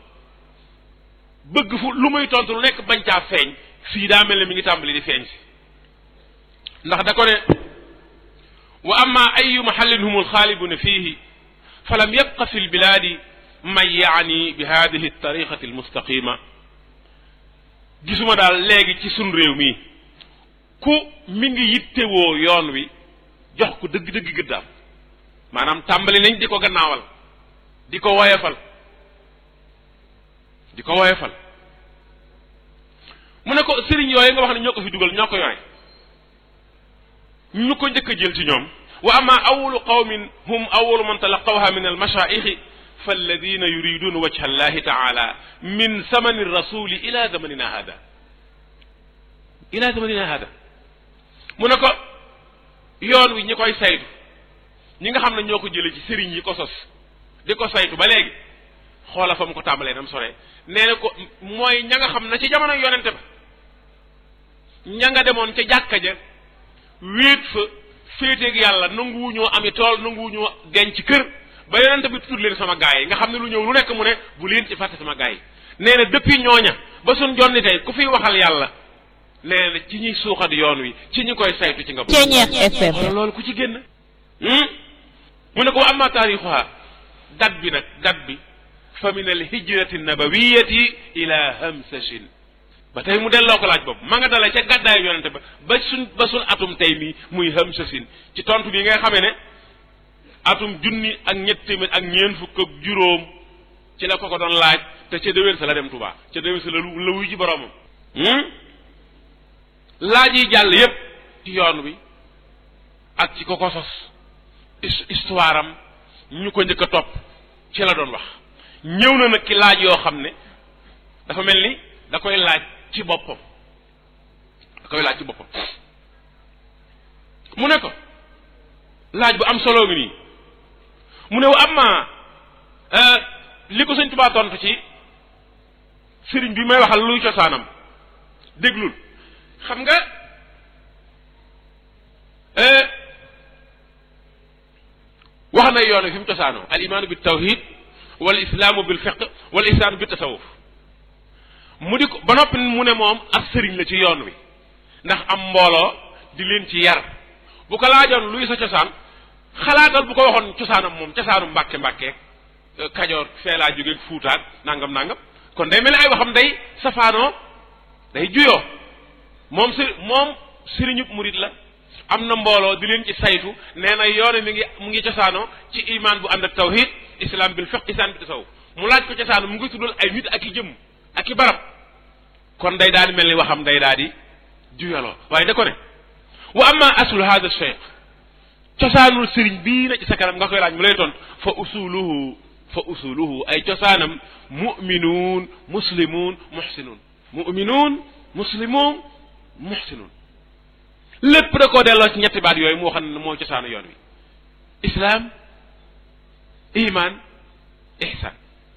bëgg fu lu muy tontu lu nekk bañ caa feeñ fii daa mel ne mi ngi tàmbali di feeñ si ndax da ko ne wa amma ayu mahallin humul xaalibuna fiihi fa lam yabqa fi lbilaadi man yaani bi hadihi tariqati almustaqima gisuma daal léegi ci sun réew mi ku mi ngi yittewoo yoon wi jox ko dëgg-dëgg gëddaam maanaam tàmbali nañ di ko gannaawal di ko woyefal mu ne ko sëriñ yooyu nga wax ne ñoo ko fi dugal ñoo ko yore ñu ko njëkk a jël ci ñoom wa amma awalu qawmin hum awalu man talaqawha min almashaayixi falladina yuriduna wajha allahi taala min samani rasuli ila zamanina hada mu ne ko yoon wi ñi koy saytu ñi nga xam ne ñoo ko jëlee ci sëriñ yi ko sos di ko saytu ba léegi xoola fa mu ko tàmbalee nam sore nee na ko mooy ña nga xam ne ci jamono yonente ba ña nga demoon ca jàkka ja wéet fa féeteeg yàlla nanguwuñoo ami tool nanguwuñoo denc kër ba yonente bi tudd leen sama gaay yi nga xam ne lu ñëw lu nekk mu ne bu leen ci fàtte sama gaay yi nee na depuis ñooña ba suñ jonni tey ku fiy waxal yàlla nee na ci ñuy suuxat yoon wi ci ñi koy saytu ci nga bokk loolu ku ci génn mu ne ko amma taarixuha dat bi fa min al hijrati nabawiyati ila hamsashin ba tey mu delloo ko laaj boobu ma nga dala ca gàddaayu yonente ba suñ atum tey mii muy hamsashin ci tontu bi nga xamee ne atum junni ak ñett téeméer ak ñeent fukk ak juróom ci la ko doon laaj te ca déwén sa la dem Tuubaa ca déwén sa la wuy ji boroomam laaj yi jàll yépp ci yoon wi ak ci ko sos histoire am ñu ko njëkk a topp ci la doon wax ñëw na nag ki laaj yoo xam ne dafa mel ni da koy laaj ci boppam mu ne ko laaj bu am solo ngi nii mu ne wa amma li ko Sëñ Tuubaa tontu ci sëriñ bi may waxal luy cosaanam déglul xam nga wax na yoon fi mu cosaanoo al imaanu bi tawhid wal islaamu bil fiqh wal ihsaanu bi tasawuf mu di ko ba noppi mu ne moom ab sëriñ la ci yoon wi ndax am mbooloo di leen ci yar bu ko laajoon luy sa cosaan xalaatal bu ko waxoon cosaanam moom cosaanu mbàkke kajoor fee laa jógee fuutaak nangam kon day mel ni ay waxam day safaanoo day juyoo moom sëriñub murid la am na mbooloo di leen ci saytu nee na yoone mu ngi cosaanoo ci iman bu ànd ak tawhid islam bil fiqh isaan bi tasawuf mu laaj ko cosaano mu ngi tuddal ay nit ak i jëmm ak i barab kon day daal di mel ni waxam day daal di juyaloo waaye da ko ne wa amma aslu hada cheikh cosaanul sëriñ bii na ci sa kanam nga koy laaj mu lay toon fa usuluhu ay cosaanam mu'minuun muslimuun muhsinuun lépp da koo delloo ci ñetti baat yooyu moo xam ne moo cosaanu yoon wi islaam iman ihsan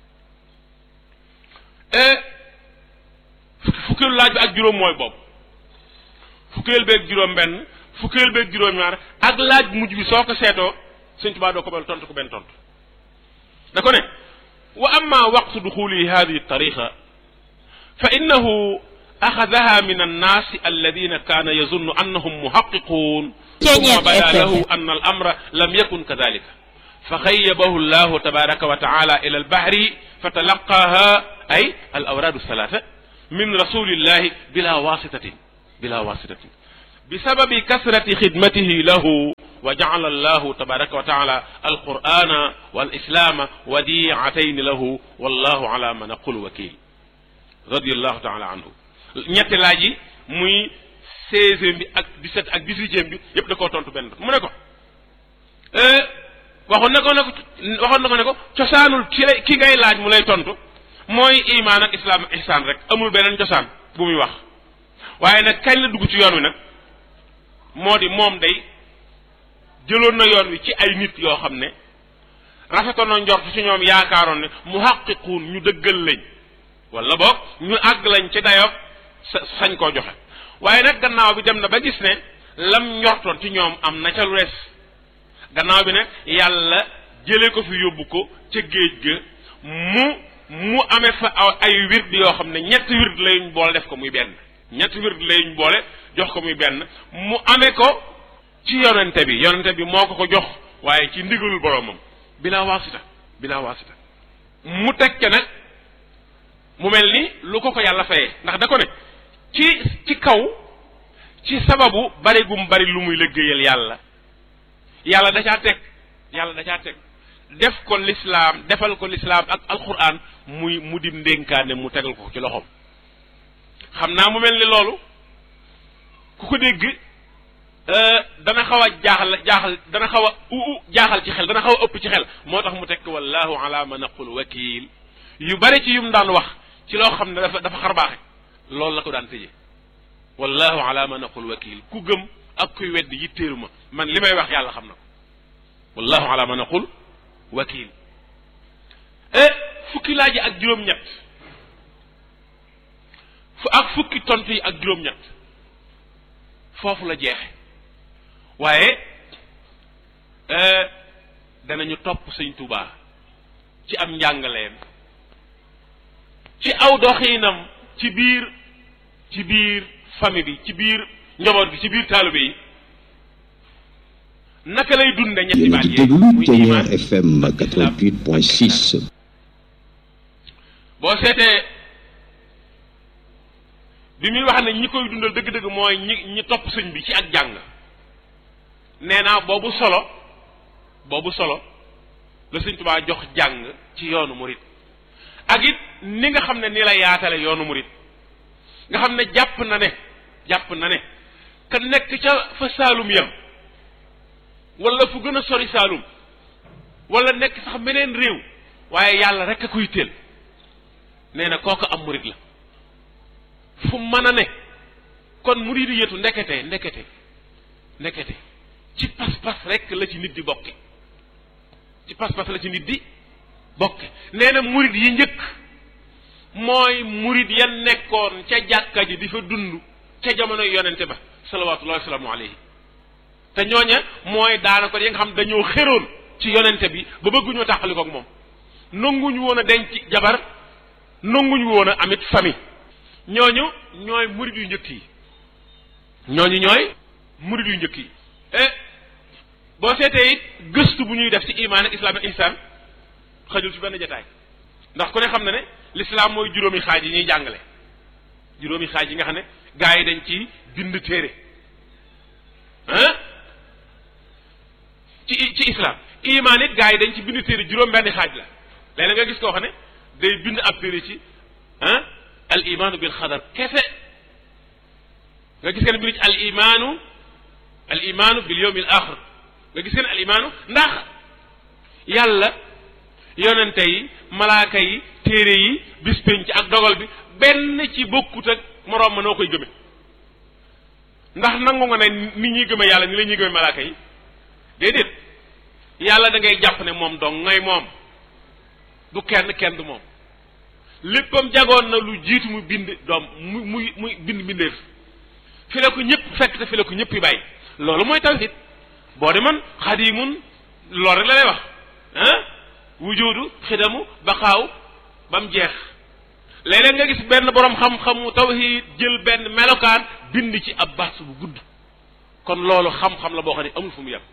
fukkeelu laaj bi ak juróom mooy boobu fukkeel beeg juróom benn fukkeel beeg juróom ñaar ak laaj mujj bi soo ko seetoo Sëñ Tuubaa doo ko bal tontu ko benn tontu da ko ne wa amma waqtu duxuli hadihi tariqa fa innahu axadaha min annaasi alladina kaana yazunnu annahum muhaqiquun summa bada lahu anna al amra lam yakun kadalika fa xayyabahu llahu tabaraka wa taala ila albahri fa talaqaha ay al awraadu salaata min rasulillahi bila wasitatin bila wasitatin bi sababi kasrati xidmatihi lahu wa ja'ala allahu tabaraka wa taala alqur'ana wal islama wadi'atayn lahu wallahu ala ma naqulu wakil radiyallahu taala anhu. ñetti laaj yi muy 16e bi ak 17 ak 18e bi yépp da koo tontu benn mu ne ko waxoon na ko ne ko cosaanul ki ngay laaj mu lay tontu mooy imaan ak islaam ak ihsaan rek amul beneen cosaan bu muy wax waaye nag kañ la dugg ci yoon wi nag moo di moom day jëloon na yoon wi ci ay nit yoo xam ne rafetoon na njort ci ñoom yaakaaroon ne muhaqqiquun ñu dëggal lañ wala boog ñu àgg lañ ci dayoog sañ koo joxe waaye nag gannaaw bi dem na ba gis ne lam njortoon ci ñoom am na ca lu des gannaaw bi nag yàlla jëlee ko fi yóbbu ko ca géej ga mu amee fa ay wird yoo xam ne ñetti wird layuñ boole def ko muy benn ñetti wird layuñ boole jox ko muy benn mu amee ko ci yonente bi moo ko jox waaye ci ndigalul boromam bila wasita mu teg ca nag mu mel ni lu ko yàlla fayee ndax da ko ne ci kaw ci sababu bari gum bari lu muy liggéeyal yàlla da caa teg def ko lislaam defal ko lislaam ak alquran mu dim ndénkaane mu tegal ko ci loxoom xam naa mu mel ni loolu ku ko dégg dana xaw a jaaxal dana xaw a jaaxal ci xel dana xaw a ëpp ci xel moo tax mu tekk wallahu ala ma naqul wakil yu bari ci yum daan wax ci loo xam ne dafa xarbaaxe loolu la ko daan tëjee wallahu ala ma naqul wakil ku gëm ak kuy weddi yitteelu ma man li may wax yàlla xam na ko wallahu ala ma naqul wakil fukki laaj yi ak juróom-ñett fukki tontu yi ak juróom-ñett foofu la jeexe waaye danañu topp sëñ Tuubaa ci am njàngaleem ci aw doxiinam ci biir famille bi ci biir njaboot bi ci biir taalibe yi naka lay dunde ñetti baat yi muy iman FM 88.6 boo seetee bi muy wax ne ñi koy dundal dëgg-dëgg mooy ñi topp sëñ bi ci ak jàng nee naa boobu solo la sëñ Tuubaa jox jàng ci yoonu murit ak it ni nga xam ne ni la yaatale yoonu murit nga xam ne jàpp na ne ka nekk ca fa Saalum yam wala fu gën a sori Saalum wala nekk sax meneen réew waaye yàlla rek a koy teel nee na kooku am murit la fu mën a ne kon murit yi yetu ndekete ci pas-pas rek la ci nit di bokke nee na murit yi njëkk mooy murit ya nekkoon ca jàkka ji di fa dund ca jamono yonente ba salawaatullahi wasalaamu alayhi te ñooña mooy daanaka yi nga xam dañoo xéroon ci yonente bi ba bëgguñoo tàqali koog moom nanguñu woon a denc jabar nanguñu woon a amit famille ñooñu ñooy murit yu njëkk yi boo seetee it gëstu bu ñuy def ci imaan ak islaam ak ihsaan xajul ci benn jataay ndax ku ne xam na ne l'islam mooy juróomi xaaj yi ñuy jàngale juróomi xaaj yi nga xam ne gaa yi dañ ci bind téere ci islam imaan it gaa yi dañ ci bind téere juróom benn xaaj la léeg nga gis koo xam ne day bind ab téere ci al imaanu bil xadar kese nga gis kenn bind ci al imaanu bil yawmil axir nga gis kenn al imaanu ndax yàlla yonente yi malaaka yi téere yi bis penc ak dogal bi benn ci bokkut ak moroom ma noo koy gëme ndax nangu nga ne ni ñuy gëme yàlla ni la ñuy gëme malaaka yi déedéet yàlla da ngay jàpp ne moom dong ngay moom du kenn du moom léppam jagoon na lu jiitu mu bind doom muy bind bindeef fi la ko ñëpp fekk te fi la ko ñëpp yi bàyyi loolu mooy tawhid boo demoon xadimun loolu rek la lay wax wujudu xidamu baqaaw ba mu jeex léeg-léeg nga gis benn borom xam-xamu tawhid jël benn melokaan bind ci ab baat bu gudd kon loolu xam-xam la boo xam ne amul fu mu yem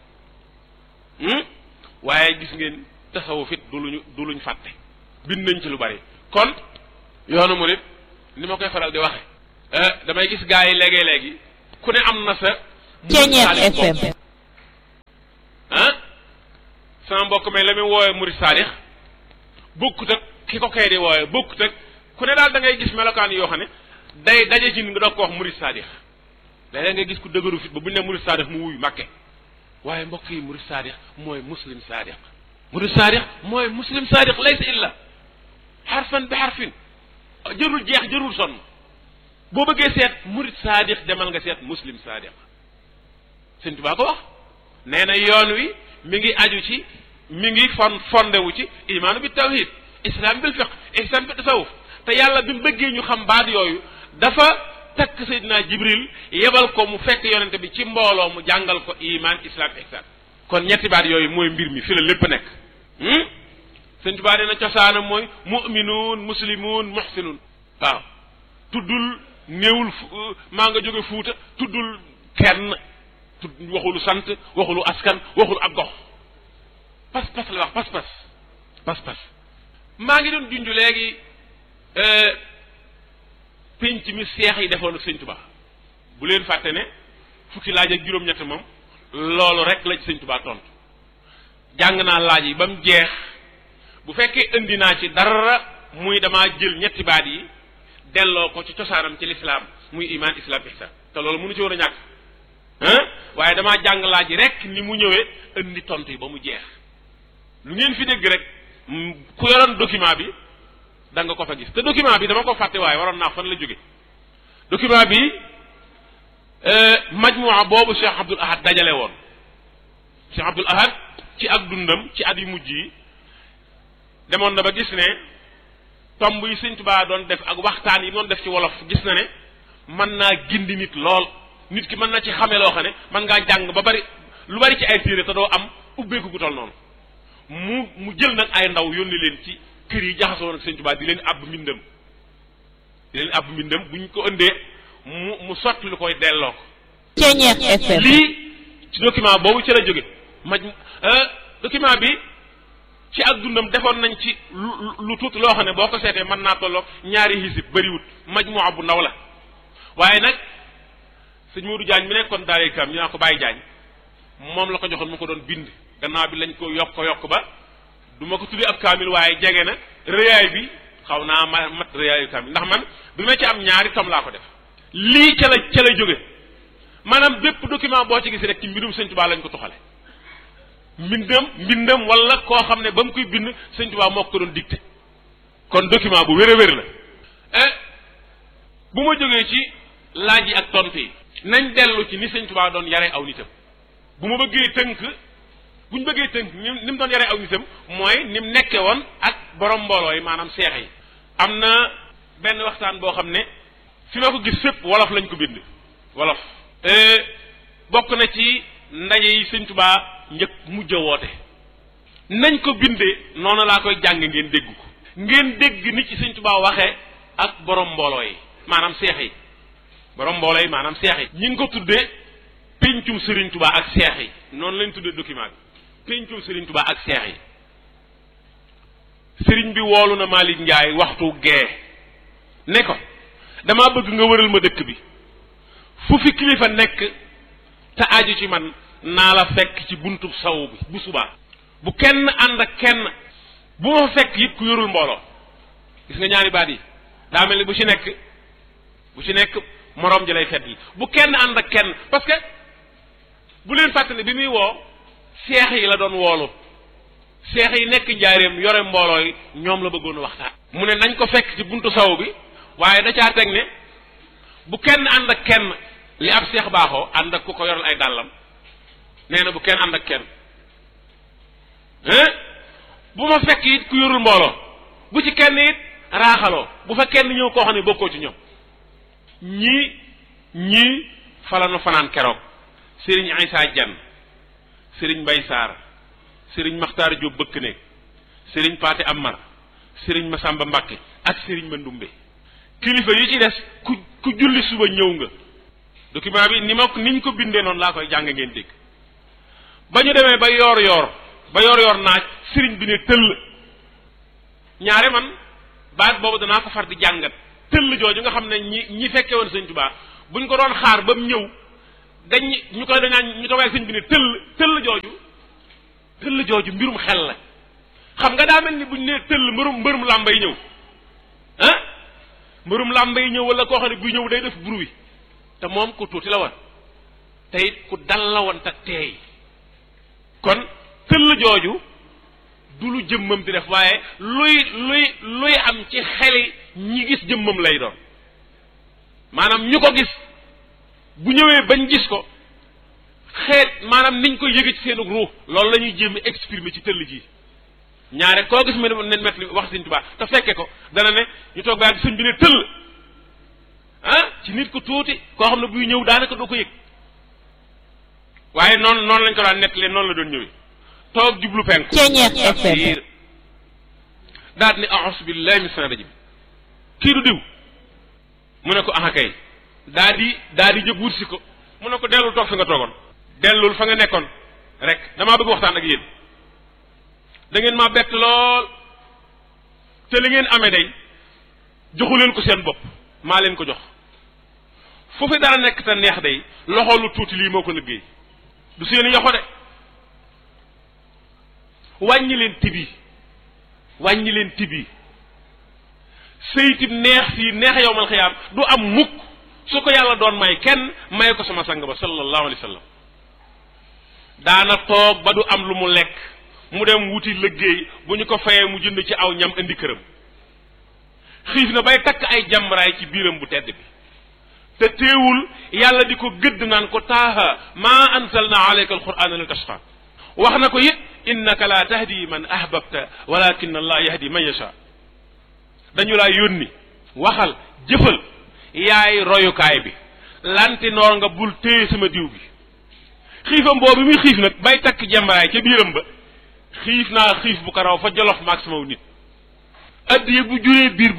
waaye gis ngeen tasawuf it du luñ fàtte bind nañ ci lu bari kon yoonu murid ni ma koy faral di waxe damay gis gaa yi léegi ku ne am na sa Ceeñeer FM sama mbokk may la muy woowe murid saadix bokkut ak ki ko kay di woowe bokkut ak ku ne daal da ngay gis melokaan yoo xam ne day daje ci nga doog ko wax murid saadix léeg-léeg nga gis ku dëgëru fit ba bu ñu ne murid saadix mu wuyu Màkke waaye mbokk yi murid saadix mooy muslim saadix murid saadix mooy muslim saadix laysa illa xarfan bi xarfin jërul jeex jërul sonn boo bëggee seet murid saadix demal nga seet muslim saadix Sëñ Tuubaa ko wax nee na yoon wi mi ngi aju ci mi ngi fondewu ci imaanu bi tawhid islam bil fiqh ihsan bi tasawuf te yàlla bi mu bëggee ñu xam baat yooyu dafa takk Seydina Jibril yebal ko mu fekk yonente bi ci mbooloo mu jàngal ko iman islam ihsan kon ñetti baat yooyu mooy mbir mi fi la lépp nekk Sëñ Tuubaa nee na cosaanam mooy mu'minuun muslimuun muhsinuun waaw tuddul néewul maa nga jóge Fuuta tuddul kenn waxulu sant waxulu askan waxulu ak gox pas-pas la wax pas-pas maa ngi doon junj léegi pénc mi seex yi defoon ak Sëñ Tuubaa bu leen fàtte ne fukki laaj ak juróom-ñett moom loolu rek la ci Sëñ Tuubaa tontu jàng naa laaj yi ba mu jeex bu fekkee indi naa ci dara muy damaa jël ñetti baat yi delloo ko ci cosaanam ci lislaam muy iman islam ihsan te loolu mënu ci war a ñàkk waaye damaa jàng laaj yi rek ni mu ñëwee indi tontu yi ba mu jeex lu ngeen fi dégg rek ku yoroon document bi da nga ko fa gis te document bi dama ko fàtte waaye waroon naa fan la jóge document bi majmua boobu Cheikh Abdoul Ahad dajale woon Cheikh Abdoul Ahad ci ak dundam ci at yu mujj yi demoon na ba gis ne tomb yi Sëñ Tuubaa doon def ak waxtaan yi doon def ci wolof gis na ne mën naa gindi nit lool nit ki mën na ci xame loo xam ne mën ngaa jàng ba bari lu bari ci ay téere te doo am ubbeeku gu tol noonu mu jël nag ay ndaw yónni leen ci kër yi jaxasoo woon ak Sëñ Tuubaa di leen àbb mbindam buñ ko ëndee mu sotti lu koy delloo ko Ceeñeer FM lii ci document boobu ci la jóge document bi ci ak dundam defoon nañ ci lu tuuti loo xam ne boo ko seetee mën naa tolloog ñaari hisib bëriwut majmuwa bu ndaw la waaye nag sëñ Modou Diagne mi nekkoon daaree kam ñu naa ko Baye Diagne moom la ko joxoon mu ko doon bind gannaaw bi lañ ko yokk ba du ma ko tuddi ab kaamil waaye jege na rëyaay bi xaw naa mat rëyaayu kaamil ndax man bi ma ci am ñaari tom laa ko def lii ca la jóge maanaam bépp document boo ci gis rek ci mbirum Sëñ Tuubaa lañ ko toxale mbindam wala koo xam ne ba mu koy bind Sëñ Tuubaa moo ko doon dicté kon document bu wér a wér la bu ma jógee ci laaj yi ak tontu yi nañ dellu ci ni Sëñ Tuubaa doon yare aw nitam bu ñu bëggee tënk ni mu doon yare aw nitam mooy ni mu nekke woon ak borom mbooloo yi maanaam seex yi am na benn waxtaan boo xam ne fi ma ko gis fépp wolof lañ ko bind wolof bokk na ci ndaje yi Sëñ Tuubaa njëkk mujj a woote nañ ko bindee noonu laa koy jàng ngeen dégg ko ngeen dégg ni ci Sëñ Tuubaa waxee ak borom mbooloo yi maanaam seex yi borom mbooloo yi maanaam seex yi ñi ngi ko tuddee péncum Sëriñ Tuubaa ak seex yi noonu lañ tuddee document bi péncum Sëriñ Tuubaa ak seex yi sëriñ bi woolu na Malick Ndiaye waxtu gee ne ko damaa bëgg nga wëral ma dëkk bi fu fi kilifa nekk te aju ci man naa la fekk ci buntu saw bi bu subaa bu kenn ànd ak kenn bu ma fekk it ku yorul mbooloo gis nga ñaari baat yi daa mel ni bu ci nekk moroom ji lay fet yi bu kenn ànd ak kenn parce que bu leen fàtte ne bi muy woo seex yi la doon woolu seex yi nekk njaareem yore mbooloo yi ñoom la bëggoon waxtaan mu ne nañ ko fekk ci buntu saw bi waaye da caa teg ne bu kenn ànd ak kenn li ab seex baaxoo ànd ak ku ko yoral ay dàllam nee na bu kenn ànd ak kenn bu ma fekk it ku yorul mbooloo bu ci kenn it raaxaloo bu fa kenn ñëw koo xam ne bokkoo ci ñoom ñii falanu fanaan keroog sëriñ Aïssa Diagne sëriñ Mbay Saar sëriñ Maxtaar Jóob bëkk néeg sëriñ Paate Amar sëriñ Masamba Mbàkke ak sëriñ Mandumbe kilifa yi ci des ku julli suba ñëw nga document bi niñ ko bindee noonu laa koy jàng ngeen dégg ba ñu demee ba yoor naaj sëriñ bi ne tëll ñaare man baat boobu danaa ko far di jàngat tëll jooju nga xam ne ñi fekke woon sëñ Tuubaa buñ ko doon xaar ba mu ñëw ñu toogee sëñ bi ne tëll jooju mbirum xel la xam nga daa mel ni buñ nee tëll mbërum làmba yi ñëw mbërum làmba yi ñëw wala koo xam ne buy ñëw day def bruit te moom ku tuuti la woon te it ku dal la woon te teey kon tëll jooju du lu jëmmam di def waaye luy am ci xeli ñi gis jëmmam lay doon maanaam ñu ko gis bu ñëwee bañ gis ko xeet maanaam niñ koy yëge ci seenu ruux loolu la ñuy jéem exprimer ci tëll ji ñaare koo gis ne met li wax sëñ Tuubaa te fekke ko dana ne ñu toog ba ak sëñ bi ne tëll ci nit ku tuuti koo xam ne buy ñëw daanaka doo ko yëg waaye noonu lañ ko daan nettalee noonu la doon ñëwee toog jublu penku daat ni a'uuzu billahi min shaytaani rajiim kii du diw mu ne ko aha kay daa di jóg wut si ko mu ne ko dellul toog fi nga toogoon dellul fa nga nekkoon rek damaa bëgg waxtaan ak yéen da ngeen maa bett lool te li ngeen amee day joxu leen ko seen bopp maa leen ko jox foofu dara nekk te neex day loxo lu tuuti lii moo ko liggéey du seen yoxo de wàññi leen tibi sëytib neex fii neex yowmal xiyaam du am mukk su ko yàlla doon may kenn may ko sama sang ba sallallahu alayhi wa sallam daana toog ba du am lu mu lekk mu dem wuti liggéey bu ñu ko fayee mu jënd ci aw ñam indi këram xiif na bay takk ay jàmbaraay ci biiram bu tedd bi te teewul yàlla di ko gëdd naan ko taaha maa anzalna alayka alqur'ana li tashqa wax na ko it innaka la tahdi man ahbabta walakin allah yahdi man yasha dañu laa yónni waxal jëfal yaay royukaay bi lanti noor nga bul téye sama diw bi xiifam boobu muy xiif nag bay takk jàmbaraay ca biiram ba xiif naa xiif bu ko raw fa jolof maag sama nit addiye bu juree biir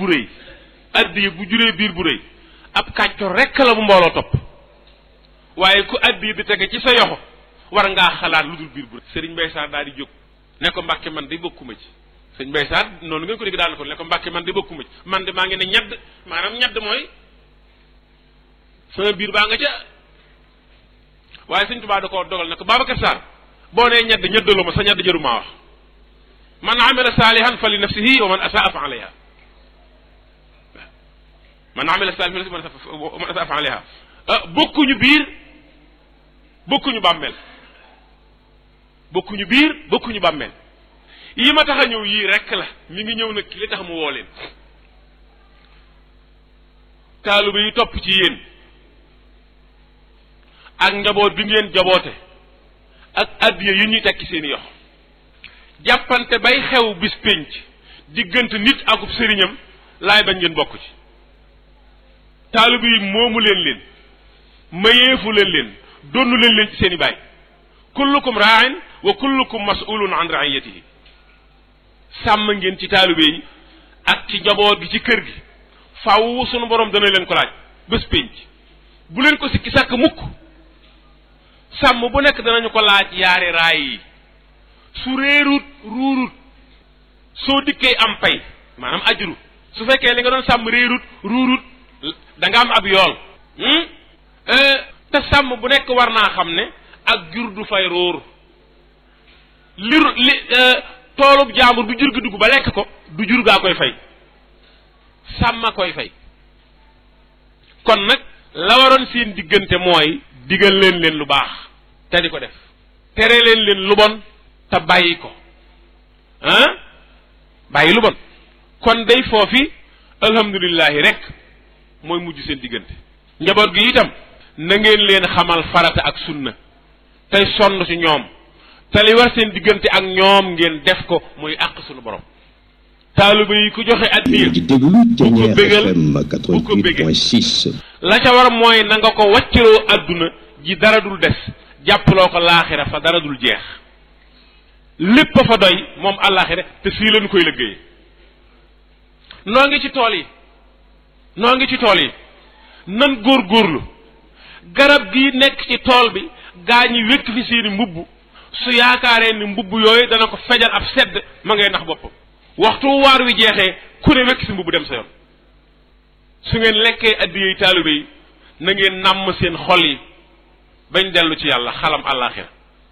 bu rëy ab kàccor rekk la bu mbooloo topp waaye ku addiye di tege ci sa yoxo war ngaa xalaat lu dul biir bu rëy sëriñ Mbay Saar daal di jóg ne ko Mbàkke man de bokkuma ci sëriñ Mbay Saar noonu ngeen ko dégg daal na ko ne ko Mbàkke man de bokkuma ci man de maa ngi ne ñedd maanaam ñedd mooy sama biir baa nga ca waaye sëñ Tuubaa da koo dogal ne ko Babacar Sarr boo nee ñedd ñeddaloo ma sa ñedd jëru maa wax man amila saalihan fa li nafsihi wa man asaa fa alayha man amila saalihan fa li nafsihi wa man asaa fa alayha bokkuñu biir bokkuñu bàmmeel yi ma tax a ñëw yii rekk la mi ngi ñëw nag ki li tax mu woo leen taalibe yi topp ci yéen ak njaboot bi ngeen jaboote ak addiya yu ñuy tekki seeni yox jàppante bay xew bis pénc diggante nit akub sëriñam laay bañ ngeen bokk ci taalibe yi moomu leen mayeefu leen donnu leen ci seeni baay kullukum raa'in wa kullukum mas'ulun an ra'iyatihi sàmm ngeen ci taalibe yi ak ci njaboot gi ci kër gi faaw sunu borom dana leen ko laaj bés pénc bu leen ko sikki sàkk mukk sàmm bu nekk danañu ko laaj yaari raay yi su réerut ruurut soo dikkee am pay maanaam ajru su fekkee li nga doon sàmm réerut ruurut da nga am ab yool te sàmm bu nekk war naa xam ne ak jur du fay róor li toolub jaambur bu jur gi dugg ba lekk ko du jur gaa koy fay sàmma koy fay kon nag la waroon seen diggante mooy digal leen lu baax te di ko def tere leen lu bon te bàyyi ko bàyyi lu bon kon day foofi alhamdulillahi rek mooy mujj seen diggante njaboot gi itam na ngeen leen xamal farata ak sunna tey sonn ci ñoom te li war seen diggante ak ñoom ngeen def ko muy àq sunu borom taalibe yi ku joxe addiya bu ko bégal la ca war mooy na nga ko wàcciroo adduna ji dara dul des jàppaloo ko laaxira fa dara dul jeex lépp fa doy moom àllaaxira te fii lañu koy liggéey noo ngi ci tool yi nan góorgóorlu garab gi nekk ci tool bi gaa ñi wékk fi seeni mbubb su yaakaaree ni mbubb yooyu dana ko fejal ab sedd ma ngay nax boppam waxtu waar wi jeexee ku ne wékk si mbubb dem sa yoon su ngeen lekkee addiyey taalibe yi na ngeen nàmm seen xol yi bañ dellu ci yàlla xalam àllaaxira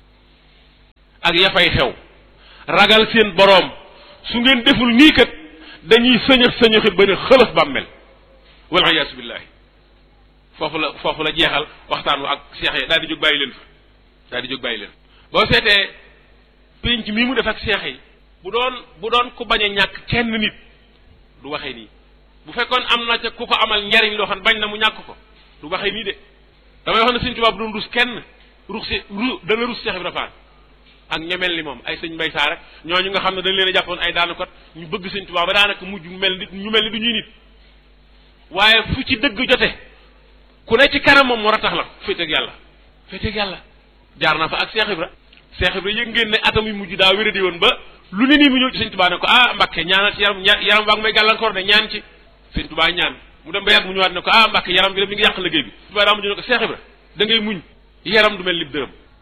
ak ya fay xew ragal seen boroom su ngeen deful nii kat dañuy sëñëxi ba ne xëlëf bàmmel wal iyaasu billahi foofu la jeexal waxtaan wa ak seex yi daal di jóg bàyyi leen boo seetee pénc mii mu def ak seex yi bu doon ku bañ a ñàkk kenn nit du waxee nii bu fekkoon am na ca ku ko amal njariñ loo xam bañ na mu ñàkk ko du waxee nii de damay wax ne Sëñ Tuubaa bu doon rus kenn dana rus Seex Ibra Faal ak ñemel ni moom ay sëñ Mbay Saar rek ñooñu nga xam ne dañ leen a jàppoon ay daanukot ñu bëgg Sëñ Tuubaa ba daanaka mujj ñu mel ni du ñuy nit waaye fu ci dëgg jote ku ne ci kanam moom war a tax la féeteeg yàlla jaar naa fa ak Seex Ibra yëg ngeen ne atam yu mujj daa wéradi woon ba lu ne nii mu ñëw ci Sëñ Tuubaa ne ko Mbàkke ñaanal ci yaram baa ngi may gàllankoor de ñaan ci Sëñ Tuubaa ñaan mu dem ba yàgg mu ñëwaat ne ko Mbàkke yaram bi la mi ngi yàq liggéey bi Tuubaa daa mujj ne ko Seex Ibra da ngay muñ yaram du mel lib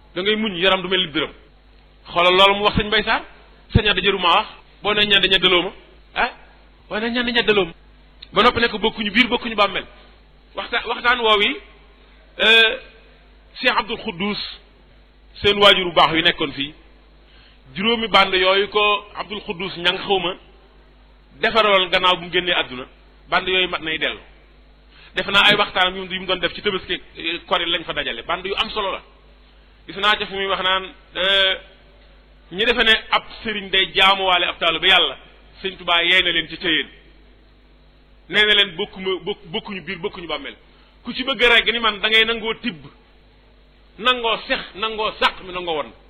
dërëm xoolal loolu mu wax sëñ Mbay Saar sa ñaar da jëru maa wax boo ne ñaan da ñeddaloo ma boo ne ñaan da ñeddaloo ma ba noppi nekk bokkuñu biir bokkuñu bàmmeel waxtaan woow yi Cheikh Abdul Xuddus seen waajur bu baax yu nekkoon fii juróomi band yooyu ko Abdul Xuddus ña nga xawma defaroon gannaaw bu mu génnee àdduna band yooyu mat nay dellu def naa ay waxtaan yu mu doon def ci Tabaski Kori lañ fa dajale band yu am solo la gis naa ca fu muy wax naan ñi defe ne ab sëriñ day jaamuwaale ab taalibe yàlla Sëñ Tuubaa yee na leen ci cëyeen nee na leen bokkuñu biir bokkuñu bàmmeel ku ci bëgg rek ni man da ngay nangoo tibb nangoo sex nangoo sàq mi nangoo won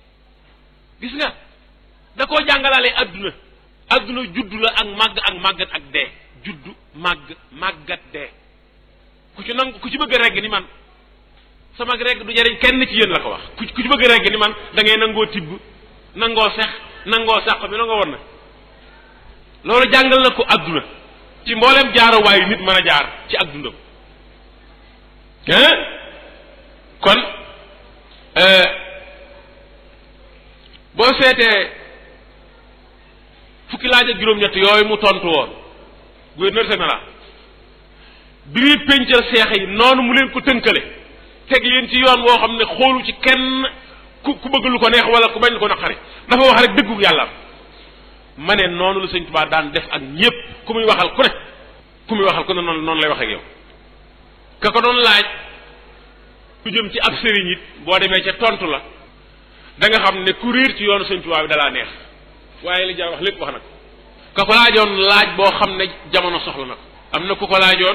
gis nga da koo jàngalaale adduna juddu la ak màggat ak dee juddu màggat dee ku ci bëgg regg ni man sama regg du jariñ kenn ci yéen la ko wax ku ci bëgg regg ni man da ngay nangoo tibb nangoo sex nangoo sàq mi nangoo won na loolu jàngal na ko adduna ci mboolem jaarawaayu nit mën a jaar ci ak dundam kon boo seetee fukki laaj ak juróom-ñett yooyu mu tontu woon gouverneur général bi muy péncal seex yi noonu mu leen ko tënkale teg leen ci yoon woo xam ne xoolu ci kenn ku bëgg lu ko neex wala ku bañ lu ko naqari dafa wax rek dëggu yàlla ma ne noonu la Sëñ Tuubaa daan def ak ñépp ku muy waxal ku ne noonu lay wax ak yow ka ko doon laaj lu jëm ci ab sëriñ it boo demee ca tontu la da nga xam ne ku réer ci yoonu Sëñ Tuubaa bi dalaa neex waaye li jar wax lépp wax na ko ka ko laajoon laaj boo xam ne jamono soxla na ko am na ku ko laajoon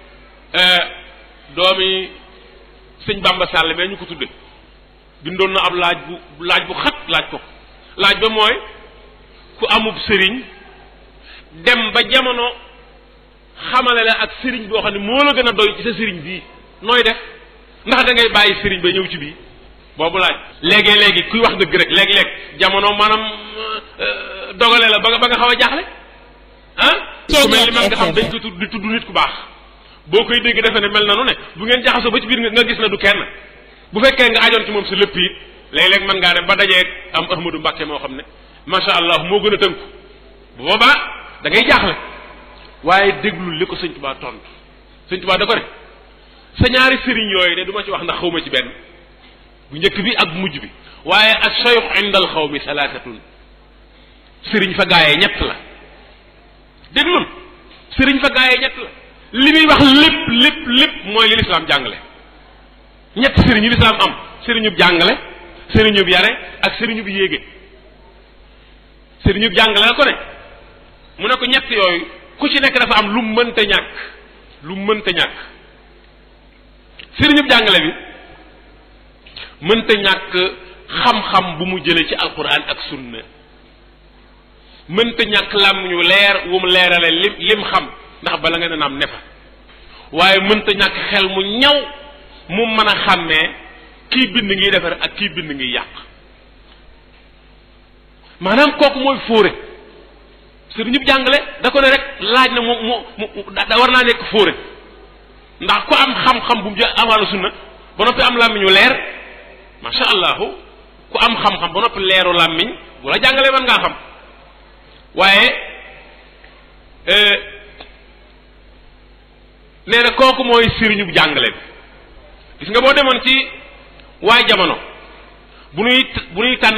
doomi sëñ Bamba Sall mais ñu ko tudde bindoon na ab laaj bu xat laaj ba mooy ku amub sëriñ dem ba jamono xamale la ak sëriñ boo xam ne moo la gën a doy ci sa sëriñ bii nooy def ndax da ngay bàyyi sëriñ ba ñëw ci bii boobu laaj léegi kuy wax dëgg rek léeg-léeg jamono maanaam dogale la ba nga xaw a jaaxle ku mel ni man nga xam dañ ko di tudd nit ku baax boo koy dégg defe ne mel na nu ne bu ngeen jaxasoo ba ci biir nga gis na du kenn bu fekkee nga ajoon ci moom si lépp it léeg-léeg mën ngaa dem ba dajeeg am Ahmadou Mbàkke moo xam ne macha allah moo gën a tënku bu boobaa da ngay jaaxle waaye déglul li ko Sëñ Tuubaa tontu Sëñ Tuubaa da ko ne sa ñaari sëriñ yooyu de du ma ci wax ndax xaw ma ci benn bu njëkk bi ak bu mujj bi waaye ak shaykh inda al xawmi salaatatun sëriñ fa gaayee ñett la déglul sëriñ fa gaayee ñett la li muy wax lépp mooy li lislaam jàngale ñett sëriñ yi lislaam am sëriñub jàngale sëriñub yare ak sëriñub yéege sëriñub jàngale la ko ne mu ne ko ñett yooyu ku ci nekk dafa am lu mënta ñàkk sëriñub jàngale bi mënta ñàkk xam-xam bu mu jëlee ci alquran ak sunna mënta ñàkk làmmiñu leer wu mu leerale lim xam ndax bala nga ne naam ne fa waaye mënta ñàkk xel mu ñaw mu mën a xàmmee kii bind ngiy defar ak kii bind ngiy yàq maanaam kooku mooy fóore sëriñub jàngale da ko ne rek laaj na mu da war naa nekk fóore ndax ku am xam-xam bu mu jël amalu sunna ba noppi am làmmiñu leer macha allahu ku am xam-xam ba noppi leeru làmmiñ bu la jàngalee mën ngaa xam waaye nee na kooku mooy sëriñu bu jàngale bi gis nga boo demoon ci waay jamono bu nuy tànn